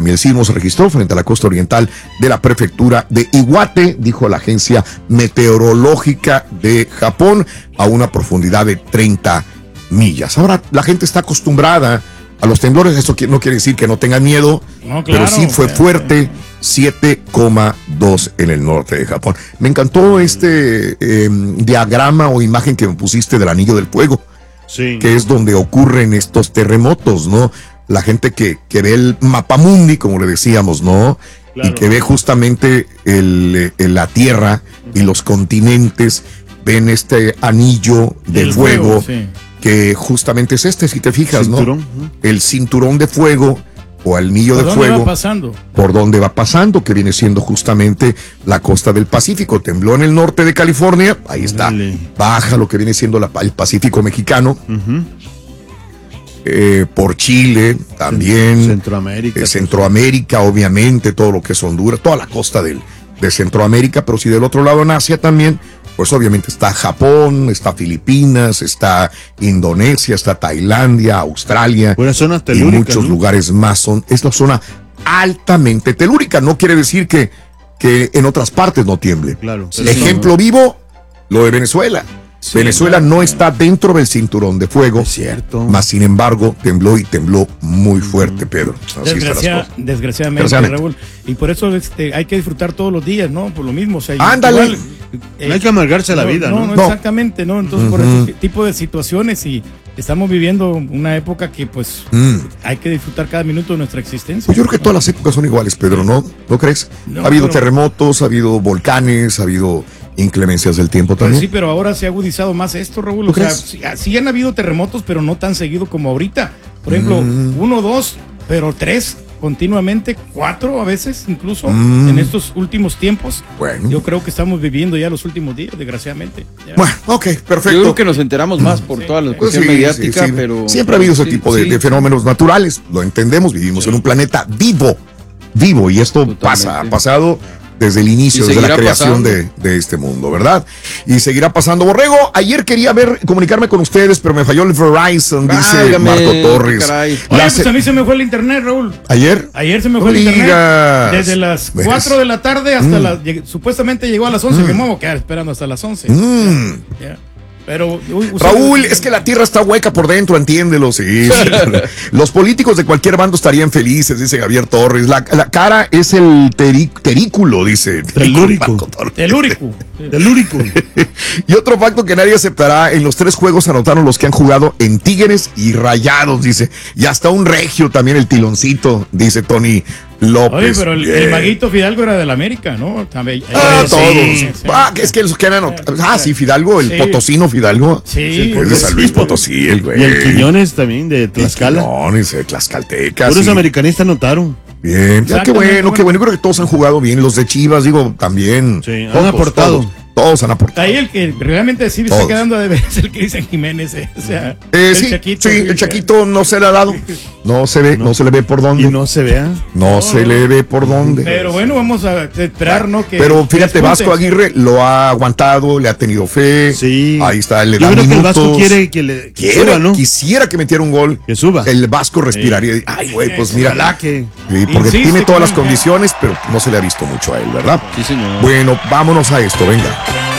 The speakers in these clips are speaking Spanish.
El sismo se registró frente a la costa oriental de la prefectura de Iwate, dijo la agencia meteorológica de Japón, a una profundidad de 30 millas. Ahora la gente está acostumbrada a los temblores, eso no quiere decir que no tengan miedo, no, claro, pero sí fue fuerte, 7,2 en el norte de Japón. Me encantó este diagrama o imagen que me pusiste del anillo del fuego, sí, que es donde ocurren estos terremotos, ¿no? La gente que ve el mapamundi, como le decíamos, ¿no? Claro. Y que ve justamente la tierra y los continentes, ven este anillo de fuego, sí, que justamente es si te fijas, ¿cinturón? ¿No? El cinturón de fuego o anillo de fuego. ¿Por dónde va pasando? Que viene siendo justamente la costa del Pacífico. Tembló en el norte de California, ahí está. Baja lo que viene siendo el Pacífico mexicano. Por Chile también. Centroamérica, obviamente, todo lo que es Honduras, toda la costa de Centroamérica, pero si del otro lado en Asia también, pues obviamente está Japón, está Filipinas, está Indonesia, está Tailandia, Australia, y muchos, ¿no?, lugares más. Es la zona altamente telúrica. No quiere decir que en otras partes no tiemble. Claro, ejemplo vivo, lo de Venezuela. Sí, Venezuela no está dentro del cinturón de fuego. Es cierto. Más sin embargo, tembló muy fuerte, Pedro. Desgraciadamente, Raúl. Y por eso hay que disfrutar todos los días, ¿no? Por lo mismo. O sea, ándale. Igual, no hay que amargarse la vida, ¿no? No, exactamente, ¿no? Entonces, por ese tipo de situaciones, y estamos viviendo una época que, pues, hay que disfrutar cada minuto de nuestra existencia. Pues yo creo que todas las épocas son iguales, Pedro, ¿no? ¿No crees? No, ha habido terremotos, ha habido volcanes, ha habido inclemencias del tiempo también. Sí, pero ahora se ha agudizado más esto, Raúl. O sea, sí han habido terremotos, pero no tan seguido como ahorita. Por ejemplo, 1, 2, pero 3 continuamente, 4 a veces incluso en estos últimos tiempos. Bueno, yo creo que estamos viviendo ya los últimos días, desgraciadamente. Ya. Bueno, ok, perfecto. Yo creo que nos enteramos más por toda la cuestión mediática, pero siempre ha habido ese tipo de fenómenos naturales, lo entendemos, vivimos en un planeta vivo, y esto ha pasado desde el inicio, desde la creación de este mundo, ¿verdad? Y seguirá pasando. Borrego, ayer quería comunicarme con ustedes, pero me falló el Verizon, dice Marco Torres. Oye, pues a mí se me fue el internet, Raúl. ¿Ayer? Ayer se me fue el internet. Desde las 4 de la tarde hasta supuestamente llegó a las 11, que me voy a quedar esperando hasta las 11. Yeah. Pero, Raúl, es que la tierra está hueca por dentro, entiéndelo, sí. Los políticos de cualquier bando estarían felices, dice Javier Torres. La cara es el terículo, dice. Telúrico. Y otro facto que nadie aceptará: en los 3 juegos anotaron los que han jugado en Tigres y Rayados, dice. Y hasta un regio también, el Tiloncito, dice Tony López. Oye, pero el maguito Fidalgo era del América, ¿no? También, todos. Sí. Es que los que eran. Sí, Fidalgo, el potosino Fidalgo. Sí. Es de San Luis Potosí, el güey. Y el Quiñones también, de Tlaxcala. Quiñones, de Tlaxcaltecas. Puros americanistas notaron. Bien, ya qué bueno. Yo creo que todos han jugado bien. Los de Chivas, digo, también. Sí, han aportado. Todos han aportado. Ahí el que realmente sí está quedando a deber es el Cristian Jiménez. O sea, Chaquito, el Chaquito no se le ha dado. No se ve, no se le ve por dónde. Y no se vea. No se le ve por dónde. Pero bueno, vamos a esperar, ¿no? Pero fíjate, Vasco Aguirre lo ha aguantado, le ha tenido fe. Sí. Ahí está, le da minutos. Yo creo que el Vasco quiere que suba, ¿no? Quisiera que metiera un gol. Que suba. El Vasco respiraría. Sí. Ay, güey, pues mira. Porque tiene todas las condiciones, pero no se le ha visto mucho a él, ¿verdad? Sí, señor. Bueno, vámonos a esto, venga.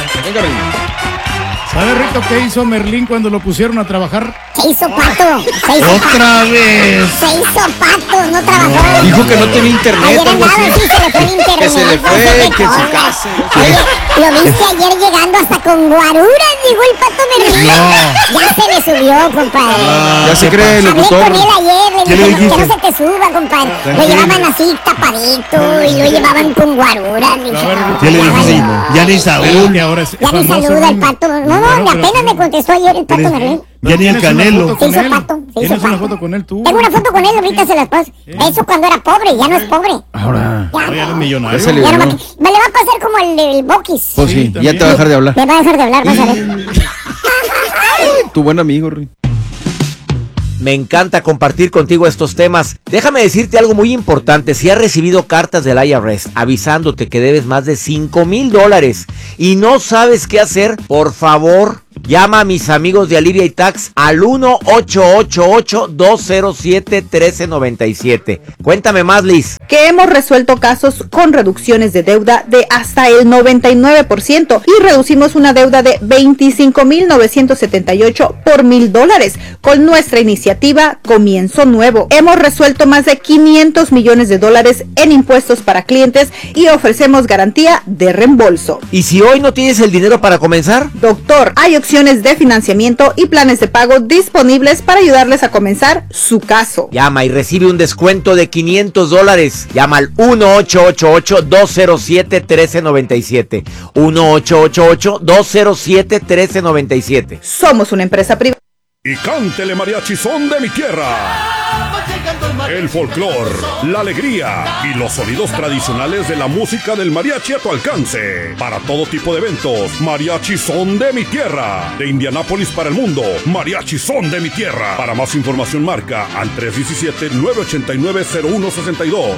¿Sabe, Rito, qué hizo Merlín cuando lo pusieron a trabajar? Se hizo pato. ¡Otra vez! Se hizo pato, no trabajó. Dijo que no tenía internet. Ayer andaba, sí, se le fue el internet. Que se le fue, que se case. Oye, lo viste ayer llegando hasta con guaruras, dijo el pato Merlín. No. Ya se le subió, compadre. Ya se cree el locutor. Hablé con él ayer, le dije que no se te suba, compadre. Lo llevaban así tapadito y lo llevaban con guaruras. ¿Qué le dijiste? Ya ni saluda. Ya ni saluda el pato. No, apenas me contestó ayer el pato Merlín. Ya ni el Canelo. Se hizo pato. ¿Tienes una foto con él tú? Tengo una foto con él, ahorita se las paso. Eso cuando era pobre, ya no es pobre. Ahora ya es millonario. Me le va a pasar como el Bokis. Pues sí, ya te va a dejar de hablar. Me va a dejar de hablar, vas a ver. Tu buen amigo, Rui. Me encanta compartir contigo estos temas. Déjame decirte algo muy importante. Si has recibido cartas del IRS avisándote que debes más de $5,000 y no sabes qué hacer, por favor, Llama a mis amigos de Alivia y Tax al 1-888-207-1397. Cuéntame más, Liz. Que hemos resuelto casos con reducciones de deuda de hasta el 99% y reducimos una deuda de $25,978 por $1,000 con nuestra iniciativa Comienzo Nuevo. Hemos resuelto más de $500 millones en impuestos para clientes y ofrecemos garantía de reembolso. ¿Y si hoy no tienes el dinero para comenzar? Doctor, hay opciones de financiamiento y planes de pago disponibles para ayudarles a comenzar su caso. Llama y recibe un descuento de $500. Llama al 1-888-207-1397. 1-888-207-1397. Somos una empresa privada. Y cántele mariachi son de mi tierra. El folclor, la alegría y los sonidos tradicionales de la música del mariachi a tu alcance. Para todo tipo de eventos, mariachi son de mi tierra. De Indianápolis para el mundo, mariachi son de mi tierra. Para más información marca al 317-989-0162.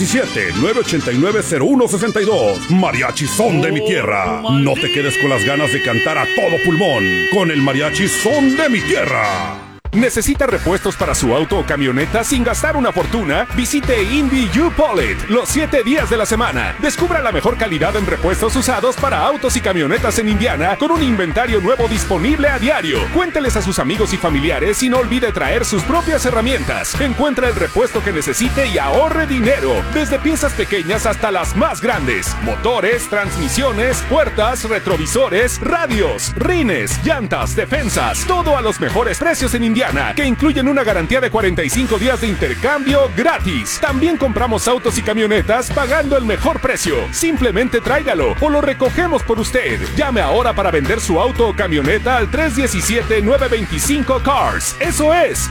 317-989-0162. Mariachi son de mi tierra. No te quedes con las ganas de cantar a todo pulmón. Con el mariachi son de mi tierra. ¿Necesita repuestos para su auto o camioneta sin gastar una fortuna? Visite Indy U-Polite los 7 días de la semana. Descubra la mejor calidad en repuestos usados para autos y camionetas en Indiana con un inventario nuevo disponible a diario. Cuénteles a sus amigos y familiares y no olvide traer sus propias herramientas. Encuentra el repuesto que necesite y ahorre dinero. Desde piezas pequeñas hasta las más grandes. Motores, transmisiones, puertas, retrovisores, radios, rines, llantas, defensas. Todo a los mejores precios en Indiana, que incluyen una garantía de 45 días de intercambio gratis. También compramos autos y camionetas pagando el mejor precio. Simplemente tráigalo o lo recogemos por usted. Llame ahora para vender su auto o camioneta al 317-925-CARS. Eso es,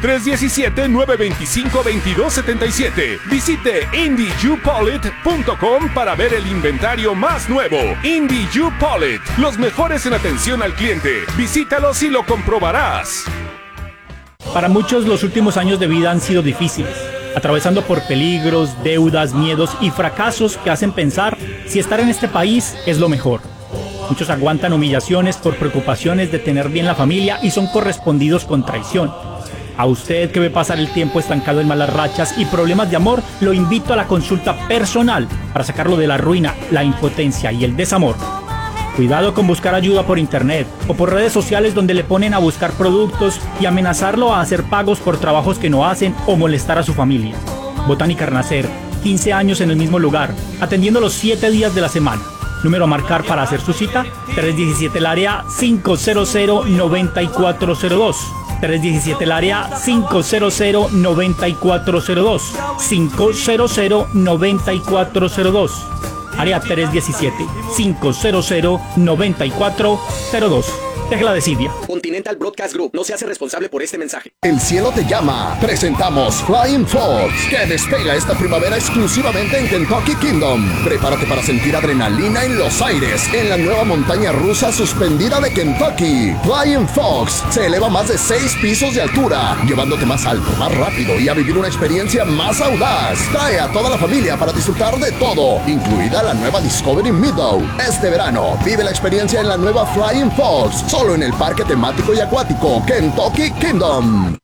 317-925-2277. Visite IndyUPolite.com para ver el inventario más nuevo. Indy U-Polite, los mejores en atención al cliente. Visítalos y lo comprobarás. Para muchos los últimos años de vida han sido difíciles, atravesando por peligros, deudas, miedos y fracasos que hacen pensar si estar en este país es lo mejor. Muchos aguantan humillaciones por preocupaciones de tener bien la familia y son correspondidos con traición. A usted que ve pasar el tiempo estancado en malas rachas y problemas de amor, lo invito a la consulta personal para sacarlo de la ruina, la impotencia y el desamor. Cuidado con buscar ayuda por internet o por redes sociales donde le ponen a buscar productos y amenazarlo a hacer pagos por trabajos que no hacen o molestar a su familia. Botánica Renacer, 15 años en el mismo lugar, atendiendo los 7 días de la semana. Número a marcar para hacer su cita, 317 el área 500-9402. 317 el área 500-9402. 500-9402. Área 317-500-9402. Déjela de Silvia. Continental Broadcast Group no se hace responsable por este mensaje. El cielo te llama. Presentamos Flying Fox, que despega esta primavera exclusivamente en Kentucky Kingdom. Prepárate para sentir adrenalina en los aires en la nueva montaña rusa suspendida de Kentucky. Flying Fox se eleva más de 6 pisos de altura, llevándote más alto, más rápido y a vivir una experiencia más audaz. Trae a toda la familia para disfrutar de todo, incluida la nueva Discovery Meadow. Este verano, vive la experiencia en la nueva Flying Fox, solo en el parque temático y acuático Kentucky Kingdom.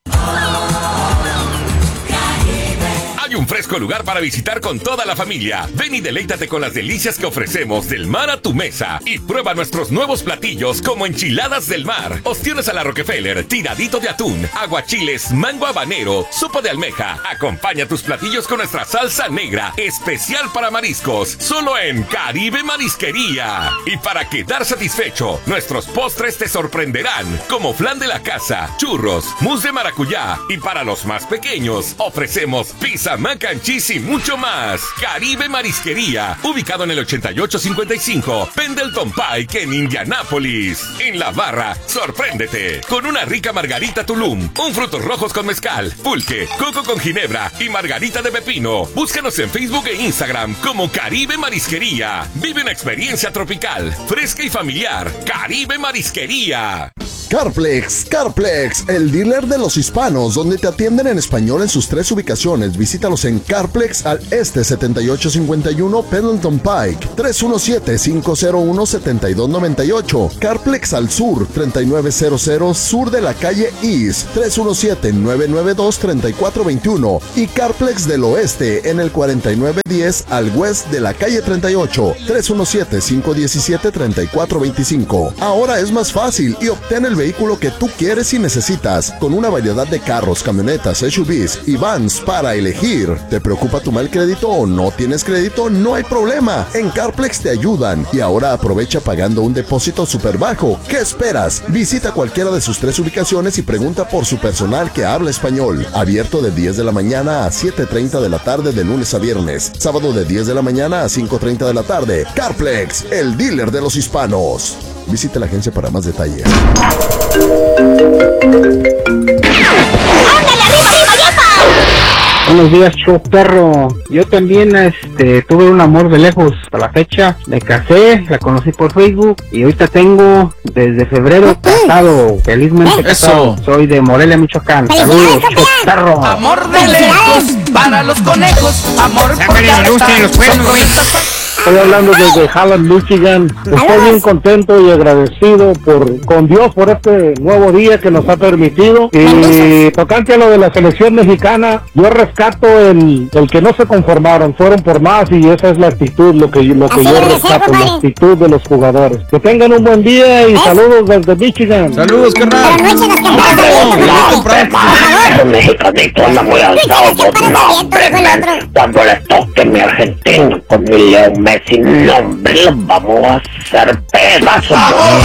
Hay un fresco lugar para visitar con toda la familia. Ven y deleítate con las delicias que ofrecemos del mar a tu mesa. Y prueba nuestros nuevos platillos como enchiladas del mar, ostiones a la Rockefeller, tiradito de atún, aguachiles, mango habanero, sopa de almeja. Acompaña tus platillos con nuestra salsa negra, especial para mariscos, solo en Caribe Marisquería. Y para quedar satisfecho, nuestros postres te sorprenderán, como flan de la casa, churros, mousse de maracuyá. Y para los más pequeños, ofrecemos pizza, mac and cheese y mucho más. Caribe Marisquería, ubicado en el 8855 Pendleton Pike en Indianápolis. En la barra, sorpréndete con una rica margarita Tulum, un frutos rojos con mezcal, pulque, coco con ginebra y margarita de pepino. Búscanos en Facebook e Instagram como Caribe Marisquería. Vive una experiencia tropical, fresca y familiar. Caribe Marisquería. Carplex. Carplex, el dealer de los hispanos, donde te atienden en español en sus 3 ubicaciones. Visítalos en Carplex al este 7851 Pendleton Pike, 317-501-7298. Carplex al sur, 3900 sur de la calle East, 317-992-3421. Y Carplex del oeste en el 4910 al west de la calle 38, 317-517-3425. Ahora es más fácil y obtén el vehículo que tú quieres y necesitas, con una variedad de carros, camionetas, SUVs y vans para elegir. ¿Te preocupa tu mal crédito o no tienes crédito? No hay problema. En Carplex te ayudan. Y ahora aprovecha pagando un depósito súper bajo. ¿Qué esperas? Visita cualquiera de sus 3 ubicaciones y pregunta por su personal que habla español. Abierto de 10 de la mañana a 7:30 de la tarde de lunes a viernes. Sábado de 10 de la mañana a 5:30 de la tarde. Carplex, el dealer de los hispanos. Visite la agencia para más detalles. Buenos días, show perro. Yo también tuve un amor de lejos. Hasta la fecha me casé, la conocí por Facebook y ahorita tengo desde febrero casado, felizmente casado. Soy de Morelia, Michoacán. Saludos, show perro. Amor de lejos para los conejos. Amor por Estoy hablando desde Halland, Michigan. Estoy bien contento y agradecido con Dios por este nuevo día que nos ha permitido. Y tocante a lo de la selección mexicana, yo rescato el que no se conformaron, fueron por más, y esa es la actitud, lo que yo rescato, la actitud de los jugadores. Que tengan un buen día y saludos desde Michigan. Saludos, carnal. Mexicanito anda muy alzado, cuando le toque mi argentino con mi Leo Messi, no, hombre, los vamos a hacer pedazos.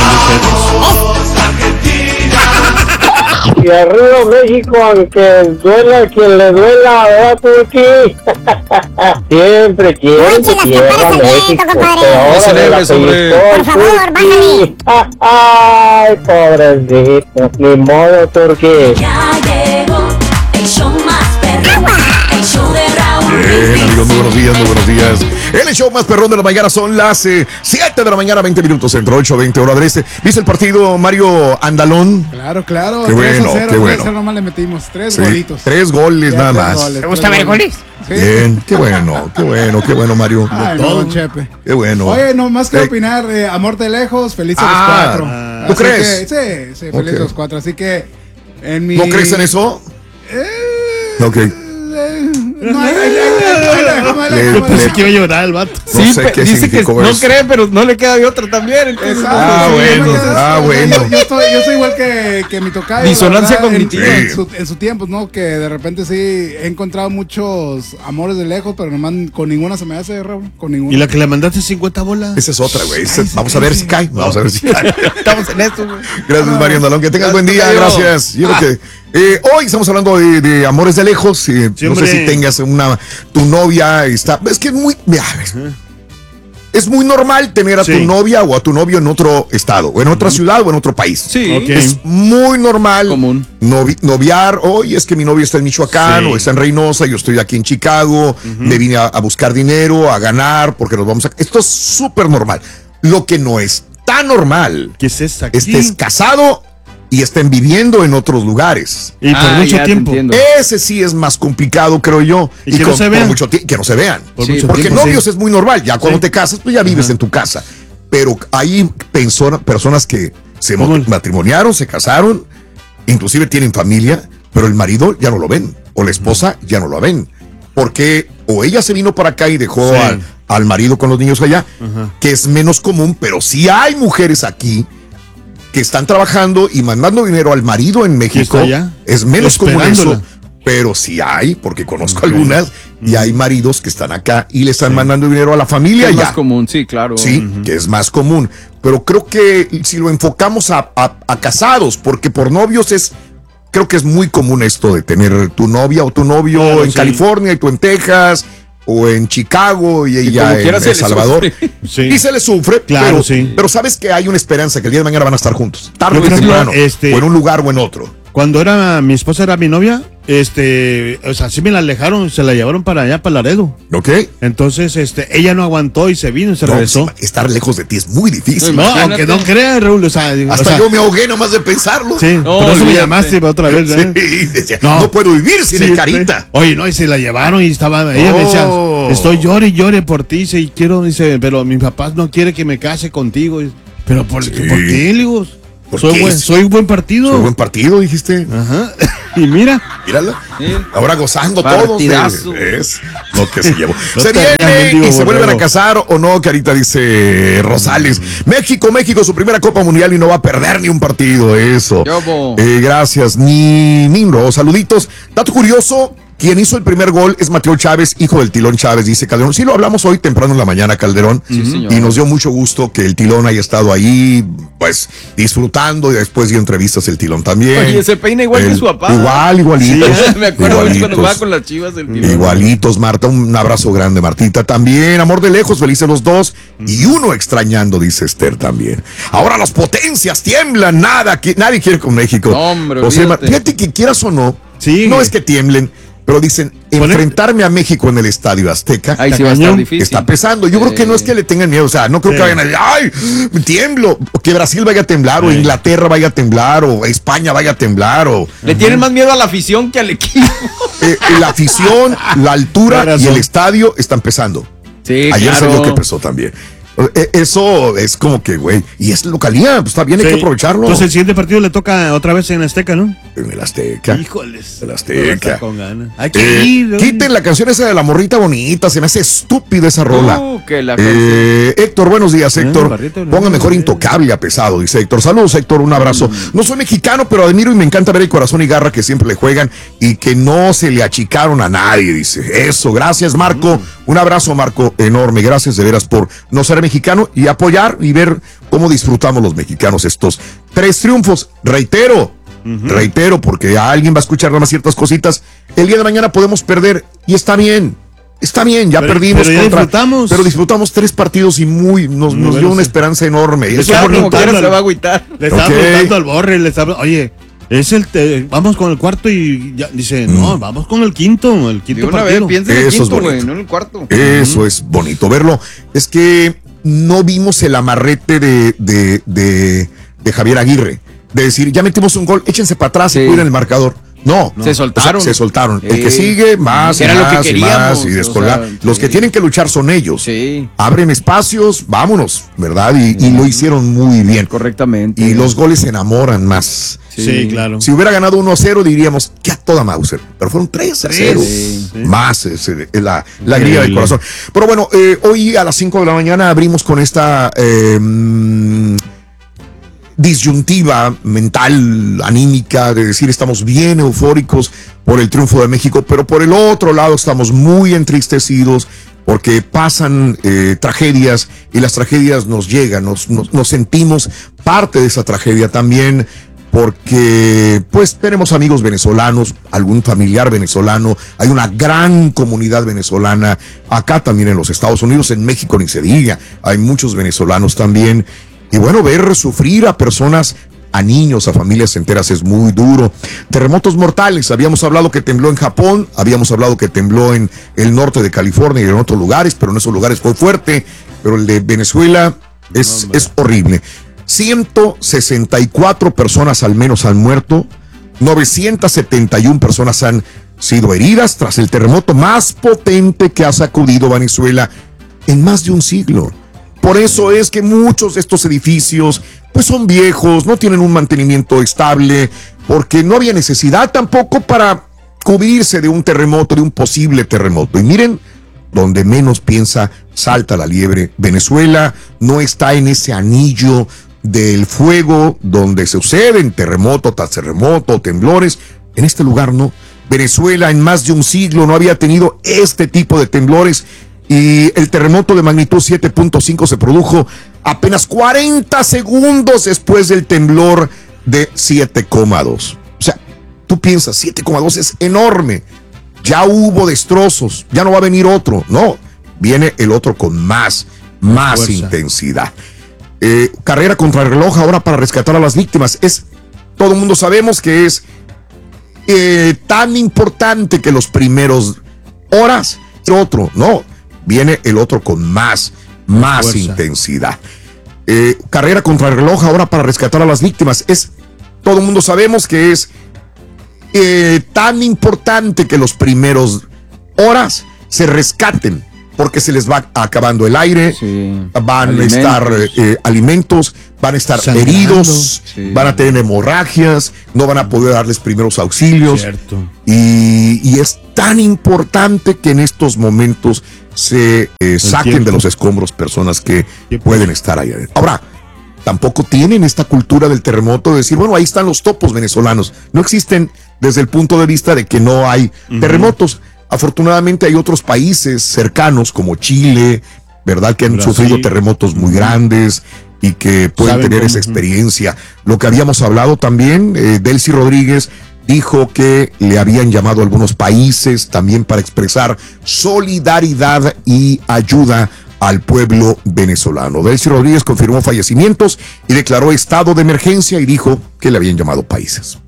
Y arriba México, aunque duela a quien le duela, ¿verdad, Turquí? Siempre quieren que pierda México. No celebres, hombre. Por favor, bájale. Ay, pobrecito. Ni modo, Turquí. Ya llegó el show más perrón, el show de Raúl. Bien, amigos, muy buenos días. El show más perrón de la mañana son las 7 de la mañana, 20 minutos centro, 8:20 hora del este. ¿Viste el partido, Mario Andalón? Claro. Qué bueno, 3-0, qué bueno. 3-0 nomás le metimos, 3 Sí, golitos. 3 goles Ya, nada 3 más. goles, ¿Te gusta ver goles? Sí. Bien, qué bueno, Mario. Ay, no, don Chepe. Qué bueno. Oye, nomás quiero opinar, amor de lejos, felices los 4. ¿Tú crees? Sí, felices los 4, así que en mi... ¿No crees en eso? Ok. No, Pensé que iba a llorar el vato. No Sí, sé qué dice que significó no eso. cree, pero no le queda de otra también. Entonces, bueno. Yo soy igual que mi tocayo. Disonancia la verdad, cognitiva. En su tiempo, ¿no? Que de repente sí he encontrado muchos amores de lejos, pero nomás con ninguna se me hace, Raúl. Con ninguna. ¿Y la que le mandaste 50 bolas? Esa es otra, güey. Vamos a ver si cae. Vamos a ver si cae. Estamos en esto, güey. Gracias, Mario Andalón. Que tengas buen día. Gracias. Yo creo que hoy estamos hablando de amores de lejos. No sé si tengas tu novia está. Es que es muy. Es muy normal tener a tu novia o a tu novio en otro estado, o en otra ciudad, o en otro país. Sí. Okay. Es muy normal. Común. Noviar. Oye, es que mi novio está en Michoacán o está en Reynosa, yo estoy aquí en Chicago. Me vine a buscar dinero, a ganar, porque nos vamos a. Esto es súper normal. Lo que no es tan normal. ¿Qué es esta? Estés casado y estén viviendo en otros lugares. Y por mucho tiempo. Ese sí es más complicado, creo yo. Y que no se vean. Que no se vean. Porque novios es muy normal. Ya cuando te casas, pues ya vives en tu casa. Pero hay personas que se matrimoniaron, se casaron, inclusive tienen familia, pero el marido ya no lo ven. O la esposa ya no lo ven. Porque o ella se vino para acá y dejó al marido con los niños allá, que es menos común, pero sí hay mujeres aquí que están trabajando y mandando dinero al marido en México. Es menos común eso, pero sí hay, porque conozco algunas, y hay maridos que están acá y le están mandando dinero a la familia. Es ya más común, sí, claro. Sí, que es más común. Pero creo que si lo enfocamos a casados, porque por novios creo que es muy común esto de tener tu novia o tu novio en California y tú en Texas, o en Chicago y ella en El Salvador. Y se le sufre, pero sabes que hay una esperanza que el día de mañana van a estar juntos, tarde o temprano, o en un lugar o en otro. cuando mi esposa era mi novia, o sea, sí me la alejaron, se la llevaron para allá, para Laredo. Ok. Entonces, ella no aguantó y se vino y se regresó. Estar lejos de ti es muy difícil. No, aunque no creas, Raúl, hasta yo me ahogué nomás de pensarlo. Sí, por eso me llamaste otra vez, ¿eh? Sí, decía, no puedo vivir sin el Carita. Oye, no, y se la llevaron y ella me decía, estoy llore y llore por ti, y quiero, dice, pero mis papás no quieren que me case contigo. Pero ¿por qué? Le digo, soy buen partido. Soy buen partido, dijiste. Ajá. Y mírala. Ahora gozando Partidazo. todos. Es lo que se llevó. Se viene y se vuelven a casar o no, Carita, dice Rosales. México, su primera Copa Mundial y no va a perder ni un partido. Eso. Gracias, Nimro. Saluditos. Dato curioso. Quien hizo el primer gol es Mateo Chávez, hijo del Tilón Chávez, dice Calderón. Sí, lo hablamos hoy temprano en la mañana, Calderón. Sí, señor. Y nos dio mucho gusto que el Tilón haya estado ahí, pues, disfrutando, y después dio entrevistas el Tilón también. Oye, se peina igual que su papá. Igualitos. Sí, me acuerdo cuando jugaba con las Chivas del Tilón. Igualitos, Marta. Un abrazo grande, Martita. También, amor de lejos, felices los dos. Y uno extrañando, dice Esther también. Ahora las potencias tiemblan, nadie quiere con México. No, hombre, fíjate que quieras o no, no es que tiemblen, pero dicen, enfrentarme a México en el Estadio Azteca ahí sí va a estar difícil. Está pesando. Yo creo que no es que le tengan miedo, o sea, no creo que vayan a decir, ¡ay, tiemblo! O que Brasil vaya a temblar, o Inglaterra vaya a temblar, o España vaya a temblar, o... Le tienen más miedo a la afición que al equipo. La afición, la altura y el estadio están pesando. Sí, ayer salió que pesó también. Eso es como que, güey, y es localía, pues está bien, hay que aprovecharlo. Entonces el siguiente partido le toca otra vez en Azteca, ¿no? En el Azteca. Híjoles. El Azteca. Con ganas. Hay que ir. Quiten la canción esa de la morrita bonita, se me hace estúpida esa rola. Héctor, buenos días, Héctor. Ponga mejor Intocable a Pesado, dice Héctor. Saludos, Héctor, un abrazo. No soy mexicano, pero admiro y me encanta ver el corazón y garra que siempre le juegan y que no se le achicaron a nadie, dice. Eso, gracias, Marco. Un abrazo, Marco, enorme. Gracias de veras por no ser mexicano y apoyar y ver cómo disfrutamos los mexicanos estos 3 triunfos. Reitero, porque a alguien va a escuchar nada más ciertas cositas. El día de mañana podemos perder y está bien. Está bien, ya perdimos. Pero disfrutamos 3 partidos y nos dio una esperanza enorme. Eso es como quiera se va a agüitar. Le estaba preguntando al Borre, oye, vamos con el cuarto y ya dice, no, vamos con el quinto partido. Una vez, piensa en el quinto, güey, no en el cuarto. Eso es bonito verlo. Es que no vimos el amarrete de Javier Aguirre, de decir, ya metimos un gol, échense para atrás y cuiden el marcador. No, se soltaron. Se soltaron. El que sigue, más, era lo que queríamos, y descolgar. Los que tienen que luchar son ellos. Abren espacios, vámonos, ¿verdad? Y lo hicieron muy bien. Correctamente. Y los goles se enamoran más. Sí, claro. Si hubiera ganado 1-0, diríamos que a toda Mauser. Pero fueron 3-0. Más la alegría del corazón. Pero bueno, hoy a las 5 de la mañana abrimos con esta disyuntiva mental, anímica, de decir estamos bien eufóricos por el triunfo de México, pero por el otro lado estamos muy entristecidos porque pasan tragedias y las tragedias nos llegan, nos sentimos parte de esa tragedia también, porque pues tenemos amigos venezolanos, algún familiar venezolano, hay una gran comunidad venezolana acá también en los Estados Unidos, en México ni se diga, hay muchos venezolanos también. Y bueno, ver sufrir a personas, a niños, a familias enteras es muy duro. Terremotos mortales, habíamos hablado que tembló en Japón, habíamos hablado que tembló en el norte de California y en otros lugares, pero en esos lugares fue fuerte, pero el de Venezuela es horrible. 164 personas al menos han muerto, 971 personas han sido heridas tras el terremoto más potente que ha sacudido Venezuela en más de un siglo. Por eso es que muchos de estos edificios pues son viejos, no tienen un mantenimiento estable, porque no había necesidad tampoco para cubrirse de un terremoto, de un posible terremoto. Y miren, donde menos piensa, salta la liebre. Venezuela no está en ese anillo del fuego donde se suceden terremoto tras terremoto, temblores. En este lugar no. Venezuela en más de un siglo no había tenido este tipo de temblores. Y el terremoto de magnitud 7.5 se produjo apenas 40 segundos después del temblor de 7,2. O sea, tú piensas, 7,2 es enorme. Ya hubo destrozos, ya no va a venir otro. No, viene el otro con más intensidad. Carrera contra el reloj ahora para rescatar a las víctimas. Todo el mundo sabemos que es tan importante que los primeros horas. Otro, no, viene el otro con más intensidad. Carrera contra el reloj ahora para rescatar a las víctimas. Todo el mundo sabemos que es tan importante que los primeros horas se rescaten, porque se les va acabando el aire, van a estar alimentos, van a estar sangrando, heridos, van a tener hemorragias, no van a poder darles primeros auxilios. Y es tan importante que en estos momentos se saquen de los escombros personas que pueden estar ahí adentro. Ahora, tampoco tienen esta cultura del terremoto de decir, bueno, ahí están los topos venezolanos. No existen desde el punto de vista de que no hay terremotos. Afortunadamente hay otros países cercanos como Chile, ¿verdad? Que han sufrido terremotos muy grandes y que pueden tener esa experiencia. Lo que habíamos hablado también, Delcy Rodríguez dijo que le habían llamado a algunos países también para expresar solidaridad y ayuda al pueblo venezolano. Delcy Rodríguez confirmó fallecimientos y declaró estado de emergencia y dijo que le habían llamado países.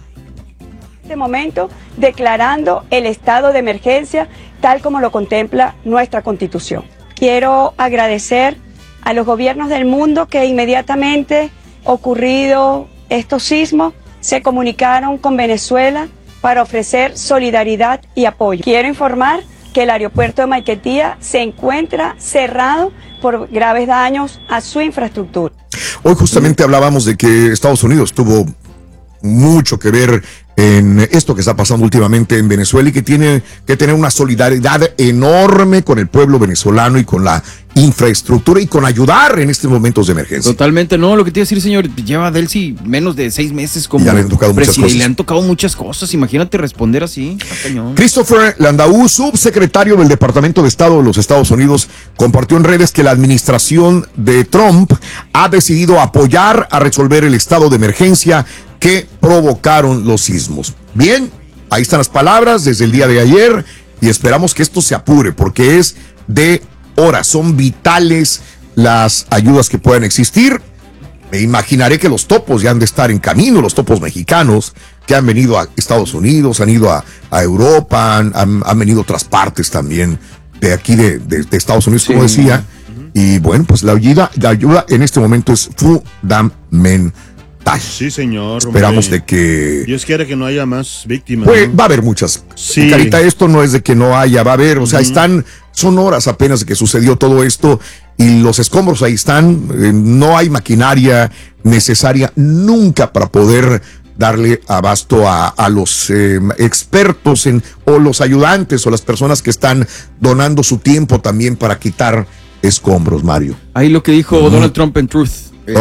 Momento declarando el estado de emergencia tal como lo contempla nuestra Constitución. Quiero agradecer a los gobiernos del mundo que inmediatamente ocurrido estos sismos se comunicaron con Venezuela para ofrecer solidaridad y apoyo. Quiero informar que el aeropuerto de Maiquetía se encuentra cerrado por graves daños a su infraestructura. Hoy justamente hablábamos de que Estados Unidos tuvo mucho que ver en esto que está pasando últimamente en Venezuela y que tiene que tener una solidaridad enorme con el pueblo venezolano y con la infraestructura y con ayudar en estos momentos de emergencia. Totalmente, no, lo que te iba a decir, señor, lleva Delcy menos de 6 meses como ya le han tocado muchas cosas. Y le han tocado muchas cosas, imagínate responder así. Christopher Landau, subsecretario del Departamento de Estado de los Estados Unidos, compartió en redes que la administración de Trump ha decidido apoyar a resolver el estado de emergencia que provocaron los sismos. Bien, ahí están las palabras desde el día de ayer y esperamos que esto se apure porque es de horas, son vitales las ayudas que puedan existir. Me imaginaré que los topos ya han de estar en camino, los topos mexicanos que han venido a Estados Unidos, han ido a Europa, han venido a otras partes también de aquí de Estados Unidos, como decía. Y bueno, pues la ayuda en este momento es fundamental. Sí, señor. Esperamos de que Dios quiera que no haya más víctimas. Pues, ¿no? va a haber muchas. Sí. Carita, esto no es de que no haya, va a haber, o sea, son horas apenas de que sucedió todo esto y los escombros ahí están, no hay maquinaria necesaria nunca para poder darle abasto a los expertos o los ayudantes o las personas que están donando su tiempo también para quitar escombros, Mario. Ahí lo que dijo Donald Trump en Truth.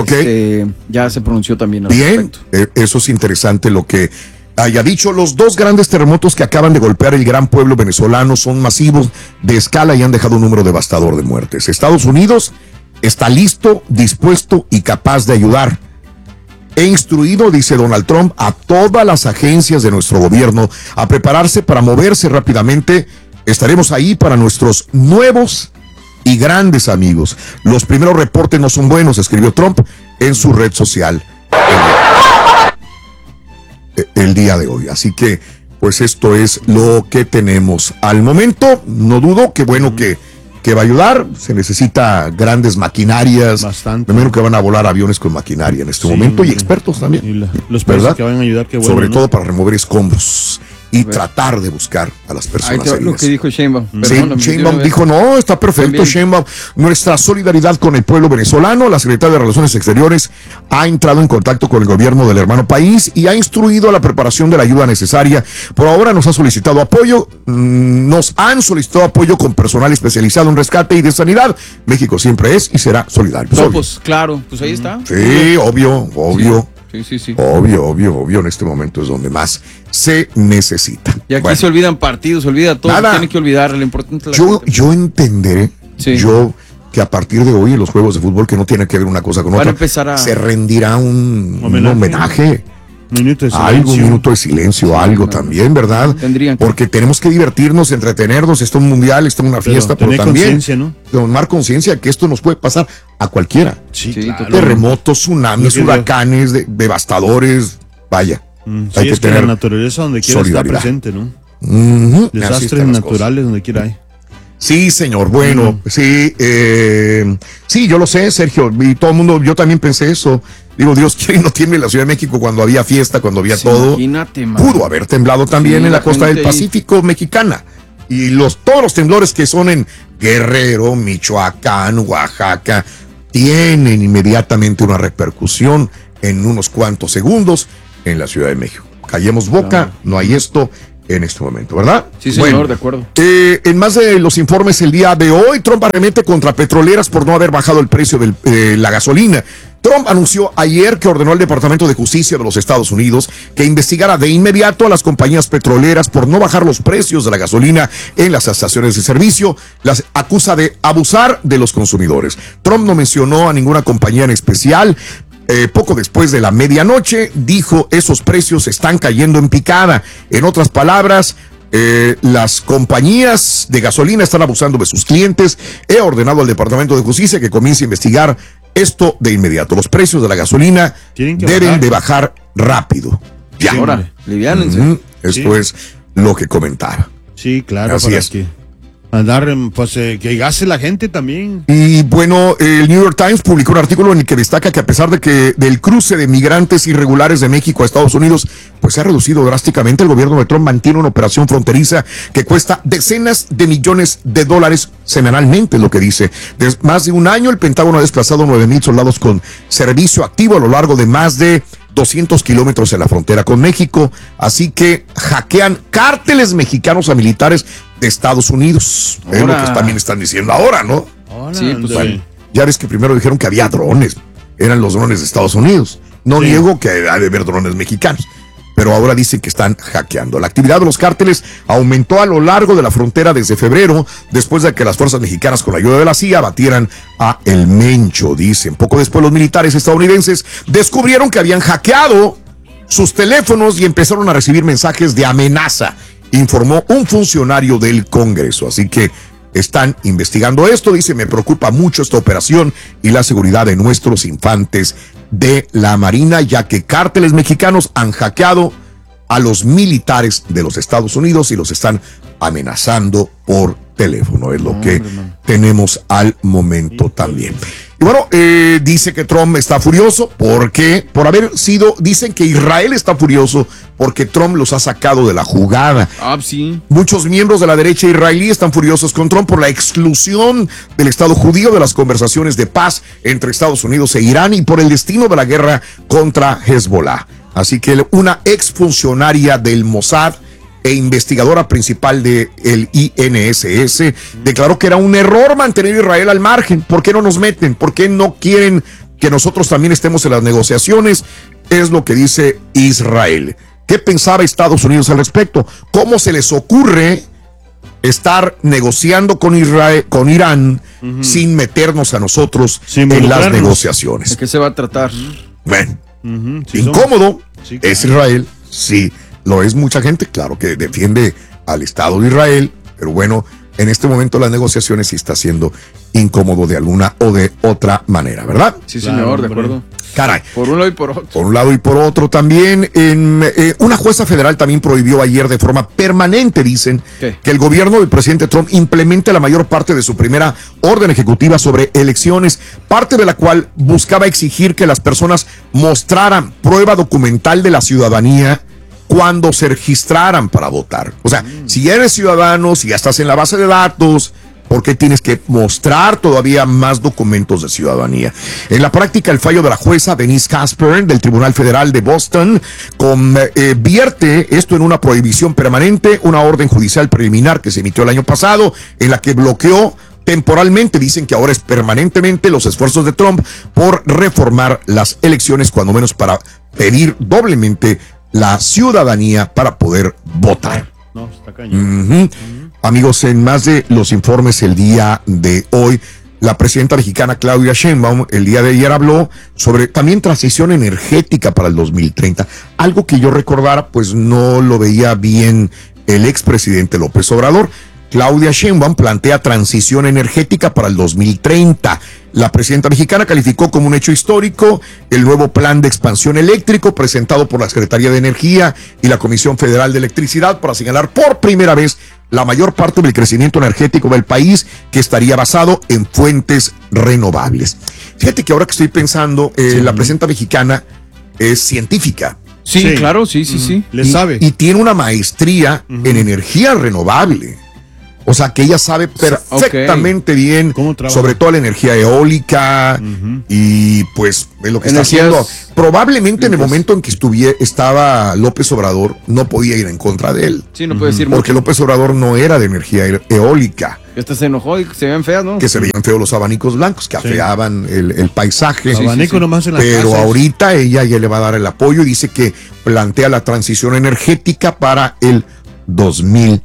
Ya se pronunció también al respecto. Eso es interesante lo que haya dicho. Los dos grandes terremotos que acaban de golpear el gran pueblo venezolano son masivos de escala y han dejado un número devastador de muertes. Estados Unidos está listo, dispuesto y capaz de ayudar. He instruido, dice Donald Trump, a todas las agencias de nuestro gobierno a prepararse para moverse rápidamente. Estaremos ahí para nuestros nuevos y grandes amigos. Los primeros reportes no son buenos, escribió Trump en su red social el día de hoy. Así que, pues esto es lo que tenemos al momento. No dudo que bueno que va a ayudar. Se necesita grandes maquinarias. Bastante. Primero que van a volar aviones con maquinaria en este momento y expertos también. Y los países que van a ayudar, qué bueno. Sobre todo para remover escombros y tratar de buscar a las personas heridas. Lo que dijo Sheinbaum. Sheinbaum dijo, no, está perfecto, Sheinbaum. Nuestra solidaridad con el pueblo venezolano. La Secretaría de Relaciones Exteriores ha entrado en contacto con el gobierno del hermano país y ha instruido a la preparación de la ayuda necesaria. Por ahora nos han solicitado apoyo con personal especializado en rescate y de sanidad. México siempre es y será solidario. Pues claro, pues ahí está. Sí, obvio. Sí. Obvio, en este momento es donde más se necesita. Y aquí se olvidan partidos, se olvida todo, tiene que olvidar lo importante. Yo entenderé, que a partir de hoy en los juegos de fútbol que no tiene que ver una cosa con otra, se rendirá un homenaje. Un minuto de silencio, algo también, ¿verdad? Porque tenemos que divertirnos, entretenernos, esto es un mundial, esto es una fiesta, pero también tomar conciencia que esto nos puede pasar a cualquiera. Claro. Terremotos, tsunamis, huracanes, devastadores, vaya. Sí, es que la naturaleza donde quiera está presente, ¿no? Desastres naturales donde quiera hay. Sí, señor. Bueno, sí, yo lo sé, Sergio, y todo el mundo, yo también pensé eso. Digo, Dios quiere y no tiene la Ciudad de México cuando había fiesta, cuando había todo. Imagínate, man. Pudo haber temblado también en la costa del Pacífico mexicana. Y todos los temblores que son en Guerrero, Michoacán, Oaxaca, tienen inmediatamente una repercusión en unos cuantos segundos en la Ciudad de México. Callemos boca, no hay esto en este momento, ¿verdad? Sí, señor, de acuerdo. En más de los informes el día de hoy, Trump arremete contra petroleras por no haber bajado el precio de la gasolina. Trump anunció ayer que ordenó al Departamento de Justicia de los Estados Unidos que investigara de inmediato a las compañías petroleras por no bajar los precios de la gasolina en las estaciones de servicio. Las acusa de abusar de los consumidores. Trump no mencionó a ninguna compañía en especial. Poco después de la medianoche, dijo, esos precios están cayendo en picada. En otras palabras, las compañías de gasolina están abusando de sus clientes. He ordenado al Departamento de Justicia que comience a investigar esto de inmediato. Los precios de la gasolina deben de bajar rápido. Ya. Ahora, liviánense. Esto es lo que comentaba. Sí, claro. Así es. Andar, pues que gaste la gente también. Y bueno, el New York Times publicó un artículo en el que destaca que a pesar de que del cruce de migrantes irregulares de México a Estados Unidos, pues se ha reducido drásticamente, el gobierno de Trump mantiene una operación fronteriza que cuesta decenas de millones de dólares semanalmente, es lo que dice. Desde más de un año, el Pentágono ha desplazado 9,000 soldados con servicio activo a lo largo de más de 200 kilómetros en la frontera con México, así que hackean cárteles mexicanos a militares de Estados Unidos. Es lo que también están diciendo ahora, ¿no? Sí, pues bueno, ya ves que primero dijeron que había drones, eran los drones de Estados Unidos. No niego que ha de haber drones mexicanos, pero ahora dicen que están hackeando. La actividad de los cárteles aumentó a lo largo de la frontera desde febrero, después de que las fuerzas mexicanas con la ayuda de la CIA batieran a El Mencho, dicen. Poco después los militares estadounidenses descubrieron que habían hackeado sus teléfonos y empezaron a recibir mensajes de amenaza, informó un funcionario del Congreso. Así que están investigando esto. Dice, me preocupa mucho esta operación y la seguridad de nuestros infantes de la Marina, ya que cárteles mexicanos han hackeado a los militares de los Estados Unidos y los están amenazando por teléfono. Es lo que tenemos al momento también. Y bueno, dice que Trump está furioso porque por haber sido, dicen que Israel está furioso porque Trump los ha sacado de la jugada. Sí. Muchos miembros de la derecha israelí están furiosos con Trump por la exclusión del Estado judío de las conversaciones de paz entre Estados Unidos e Irán y por el destino de la guerra contra Hezbollah. Así que una exfuncionaria del Mossad e investigadora principal del INSS declaró que era un error mantener a Israel al margen. ¿Por qué no nos meten? ¿Por qué no quieren que nosotros también estemos en las negociaciones? Es lo que dice Israel. ¿Qué pensaba Estados Unidos al respecto? ¿Cómo se les ocurre estar negociando con Israel, con Irán, sin meternos a nosotros en las negociaciones? ¿De qué se va a tratar? Bueno, incómodo es Israel, sí. Lo es mucha gente, claro, que defiende al Estado de Israel, pero bueno, en este momento las negociaciones sí está siendo incómodo de alguna o de otra manera, ¿verdad? Sí, señor, de acuerdo. Caray. Por un lado y por otro. Por un lado y por otro también. Una jueza federal también prohibió ayer de forma permanente, dicen, que el gobierno del presidente Trump implemente la mayor parte de su primera orden ejecutiva sobre elecciones, parte de la cual buscaba exigir que las personas mostraran prueba documental de la ciudadanía cuando se registraran para votar. O sea, si ya eres ciudadano, si ya estás en la base de datos, ¿por qué tienes que mostrar todavía más documentos de ciudadanía? En la práctica, el fallo de la jueza Denise Casper del Tribunal Federal de Boston convierte esto en una prohibición permanente, una orden judicial preliminar que se emitió el año pasado, en la que bloqueó temporalmente, dicen que ahora es permanentemente, los esfuerzos de Trump por reformar las elecciones, cuando menos para pedir doblemente la ciudadanía para poder votar. No, está cañón. Amigos, en más de los informes el día de hoy, la presidenta mexicana Claudia Sheinbaum el día de ayer habló sobre también transición energética para el 2030. Algo que yo recordara, pues no lo veía bien el expresidente López Obrador. Claudia Sheinbaum plantea transición energética para el 2030. La presidenta mexicana calificó como un hecho histórico el nuevo plan de expansión eléctrico presentado por la Secretaría de Energía y la Comisión Federal de Electricidad para señalar por primera vez la mayor parte del crecimiento energético del país, que estaría basado en fuentes renovables. Fíjate que ahora que estoy pensando, la presidenta mexicana es científica. Sí, claro, sí. Le sabe. Y tiene una maestría en energía renovable. O sea, que ella sabe perfectamente bien sobre toda la energía eólica y pues lo que está haciendo. Probablemente en el momento en que estaba López Obrador, no podía ir en contra de él. Sí, no puede decir porque López Obrador no era de energía eólica. Este se enojó y se veían feas, ¿no? Que se veían feos los abanicos blancos, que afeaban el paisaje. Abanico nomás en las Pero casas. ahorita ella ya le va a dar el apoyo y dice que plantea la transición energética para el 2030.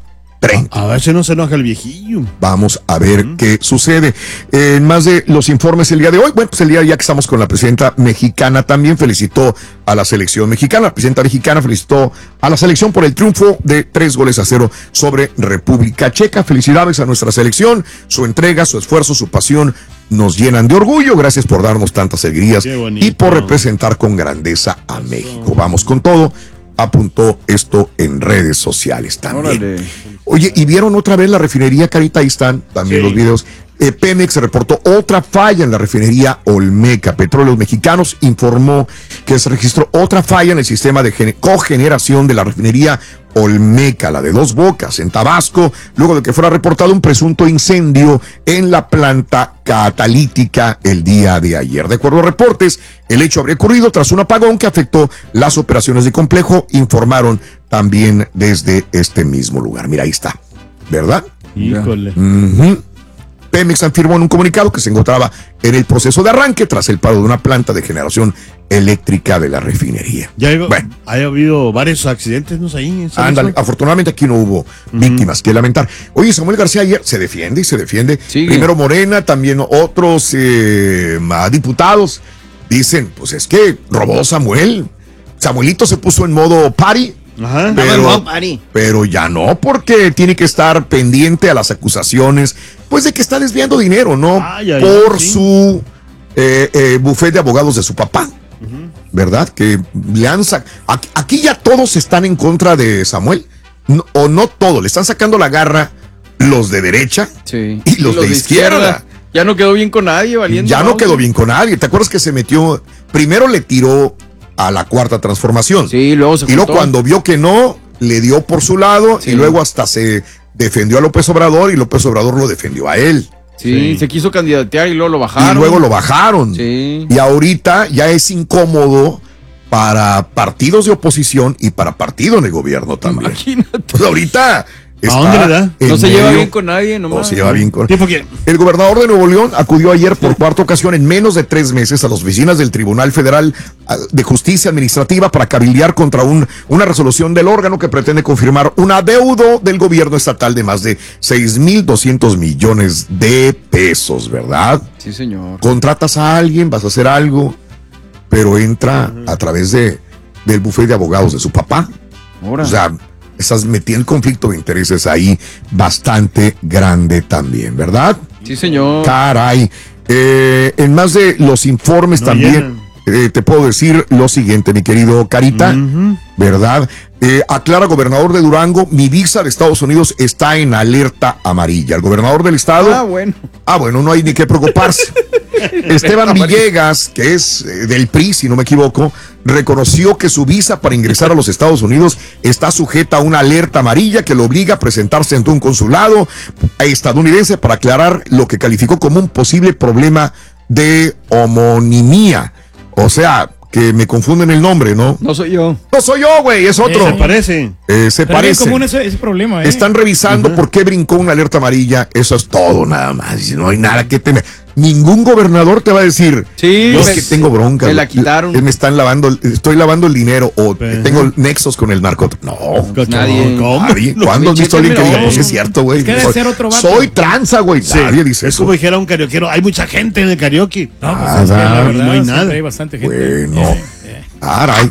A ver si no se enoja el viejillo. Vamos a ver qué sucede. En más de los informes el día de hoy, bueno, pues el día ya que estamos con la presidenta mexicana, también felicitó a la selección mexicana. La presidenta mexicana felicitó a la selección por el triunfo de 3-0 sobre República Checa. Felicidades a nuestra selección. Su entrega, su esfuerzo, su pasión nos llenan de orgullo. Gracias por darnos tantas alegrías y por representar con grandeza a México. Vamos con todo. Apuntó esto en redes sociales también. Órale. Oye, ¿y vieron otra vez la refinería, Carita? Ahí están también los videos. Pemex reportó otra falla en la refinería Olmeca. Petróleos Mexicanos informó que se registró otra falla en el sistema de cogeneración de la refinería Olmeca, la de Dos Bocas, en Tabasco, luego de que fuera reportado un presunto incendio en la planta catalítica el día de ayer. De acuerdo a reportes, el hecho habría ocurrido tras un apagón que afectó las operaciones de complejo, informaron también desde este mismo lugar. Mira, ahí está, ¿verdad? Híjole. Pemex afirmó en un comunicado que se encontraba en el proceso de arranque tras el paro de una planta de generación eléctrica de la refinería. Ya ha habido varios accidentes, ¿no? Ahí. Ándale, afortunadamente aquí no hubo víctimas que lamentar. Oye, Samuel García ayer se defiende. Sí. Primero Morena, también otros diputados dicen, pues es que robó Samuel. Samuelito se puso en modo party. Ajá. Pero ya no, porque tiene que estar pendiente a las acusaciones, pues de que está desviando dinero, ¿no? Por su bufete de abogados de su papá, ¿verdad? Que le han aquí ya todos están en contra de Samuel, o no todos, le están sacando la garra los de derecha y los de izquierda. Ya no quedó bien con nadie, valiendo. Ya no quedó bien con nadie. ¿Te acuerdas que se metió? Primero le tiró a la Cuarta Transformación. Sí, luego se juntó. Y luego cuando vio que no, le dio por su lado y luego hasta se defendió a López Obrador y López Obrador lo defendió a él. Sí, se quiso candidatear y luego lo bajaron. Y luego lo bajaron. Sí. Y ahorita ya es incómodo para partidos de oposición y para partidos de gobierno también. Imagínate. Pues ahorita ¿a dónde le da? No se lleva bien con nadie, nomás. No se lleva bien con ¿Tipo quién? El gobernador de Nuevo León acudió ayer por cuarta ocasión en menos de 3 meses a las oficinas del Tribunal Federal de Justicia Administrativa para cabildear contra una resolución del órgano que pretende confirmar un adeudo del gobierno estatal de más de 6,200 millones de pesos, ¿verdad? Sí, señor. Contratas a alguien, vas a hacer algo, pero entra a través del bufete de abogados de su papá. Ahora. O sea, estás metiendo el conflicto de intereses ahí bastante grande también, ¿verdad? Sí, señor. Caray. En más de los informes también te puedo decir lo siguiente, mi querido Carita, ¿verdad? Aclara gobernador de Durango, mi visa de Estados Unidos está en alerta amarilla. El gobernador del estado. Bueno, no hay ni que preocuparse. Esteban Villegas, que es del PRI, si no me equivoco, reconoció que su visa para ingresar a los Estados Unidos está sujeta a una alerta amarilla que lo obliga a presentarse ante un consulado estadounidense para aclarar lo que calificó como un posible problema de homonimia. O sea, que me confunden el nombre, ¿no? No soy yo. No soy yo, güey, es otro. Se parece. Se parece. Es común ese problema, Están revisando por qué brincó una alerta amarilla. Eso es todo, nada más. No hay nada que temer. Ningún gobernador te va a decir, yo es que tengo bronca. Me la quitaron. Estoy lavando el dinero o tengo nexos con el narcotráfico. No, nadie. ¿Cuándo has visto a alguien que diga, pues es cierto, güey? Soy tranza, güey. Nadie dice es eso. como dijera un carioquero, hay mucha gente en el karaoke. No, pues es que la verdad, no hay nada. hay bastante gente. Bueno, caray.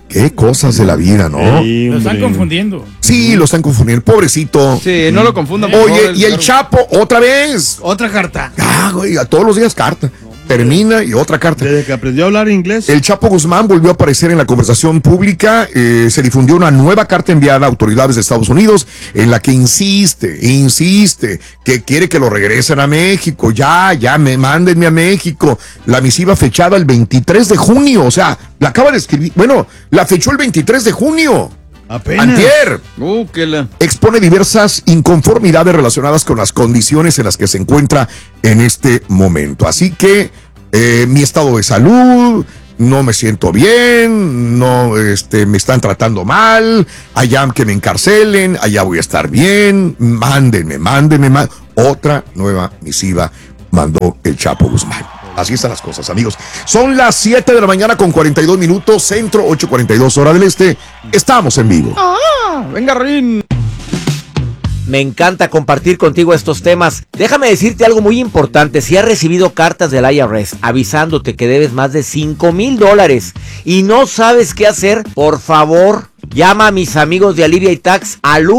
Qué cosas de la vida, ¿no? Lo están confundiendo. Sí, lo están confundiendo. Pobrecito. Sí, no lo confundan. Oye, y el Chapo, otra vez. Otra carta. Güey, a todos los días carta. Termina y otra carta. Desde que aprendió a hablar inglés. El Chapo Guzmán volvió a aparecer en la conversación pública. Se difundió una nueva carta enviada a autoridades de Estados Unidos en la que insiste que quiere que lo regresen a México. Mándenme a México. La misiva fechada el 23 de junio. O sea, la acaba de escribir. Bueno, la fechó el 23 de junio. Apenas. Antier. Expone diversas inconformidades relacionadas con las condiciones en las que se encuentra en este momento. Así que mi estado de salud, no me siento bien, no me están tratando mal, allá que me encarcelen, allá voy a estar bien, mándenme. Otra nueva misiva mandó el Chapo Guzmán. Así están las cosas, amigos. Son las 7 de la mañana con 42 minutos, centro, 8:42 hora del este. Estamos en vivo. Venga, Rin. Me encanta compartir contigo estos temas. Déjame decirte algo muy importante. Si has recibido cartas del IRS avisándote que debes más de $5,000 y no sabes qué hacer, por favor, llama a mis amigos de Alivia y Tax al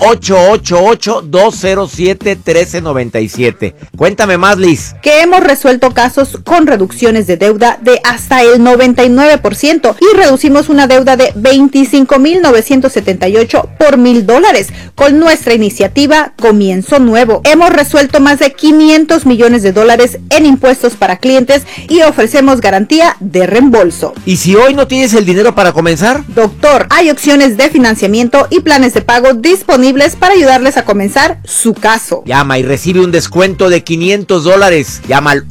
1-888-207-1397. Cuéntame más, Liz. Que hemos resuelto casos con reducciones de deuda de hasta el 99% y reducimos una deuda de $25,978 por $1,000 con nuestra iniciativa Comienzo Nuevo. Hemos resuelto más de $500 millones en impuestos para clientes y ofrecemos garantía de reembolso. ¿Y si hoy no tienes el dinero para comenzar? Doctor, hay opciones de financiamiento y planes de pago disponibles para ayudarles a comenzar su caso. Llama y recibe un descuento de $500. Llama al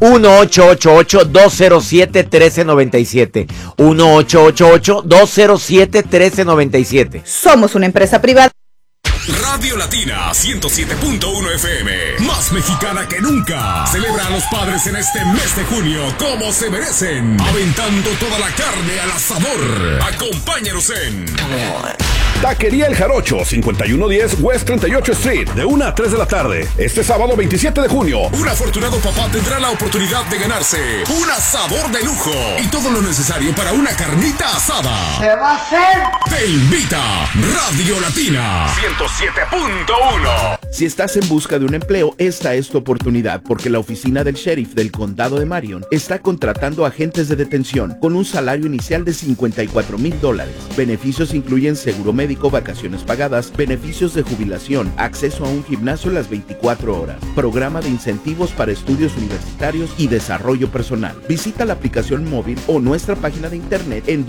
1-888-207-1397. 1-888-207-1397. Somos una empresa privada. Radio Latina 107.1 FM, más mexicana que nunca. Celebra a los padres en este mes de junio como se merecen, aventando toda la carne al asador. Acompáñanos en Taquería El Jarocho, 5110 West 38 Street, de 1 a 3 de la tarde. Este sábado 27 de junio. Un afortunado papá tendrá la oportunidad de ganarse un asador de lujo y todo lo necesario para una carnita asada. ¿Se va a hacer? Te invita Radio Latina 107.1. Si estás en busca de un empleo, esta es tu oportunidad, porque la oficina del sheriff del condado de Marion está contratando agentes de detención con un salario inicial de $54,000. Beneficios incluyen seguro médico, vacaciones pagadas, beneficios de jubilación, acceso a un gimnasio las 24 horas, programa de incentivos para estudios universitarios y desarrollo personal. Visita la aplicación móvil o nuestra página de internet en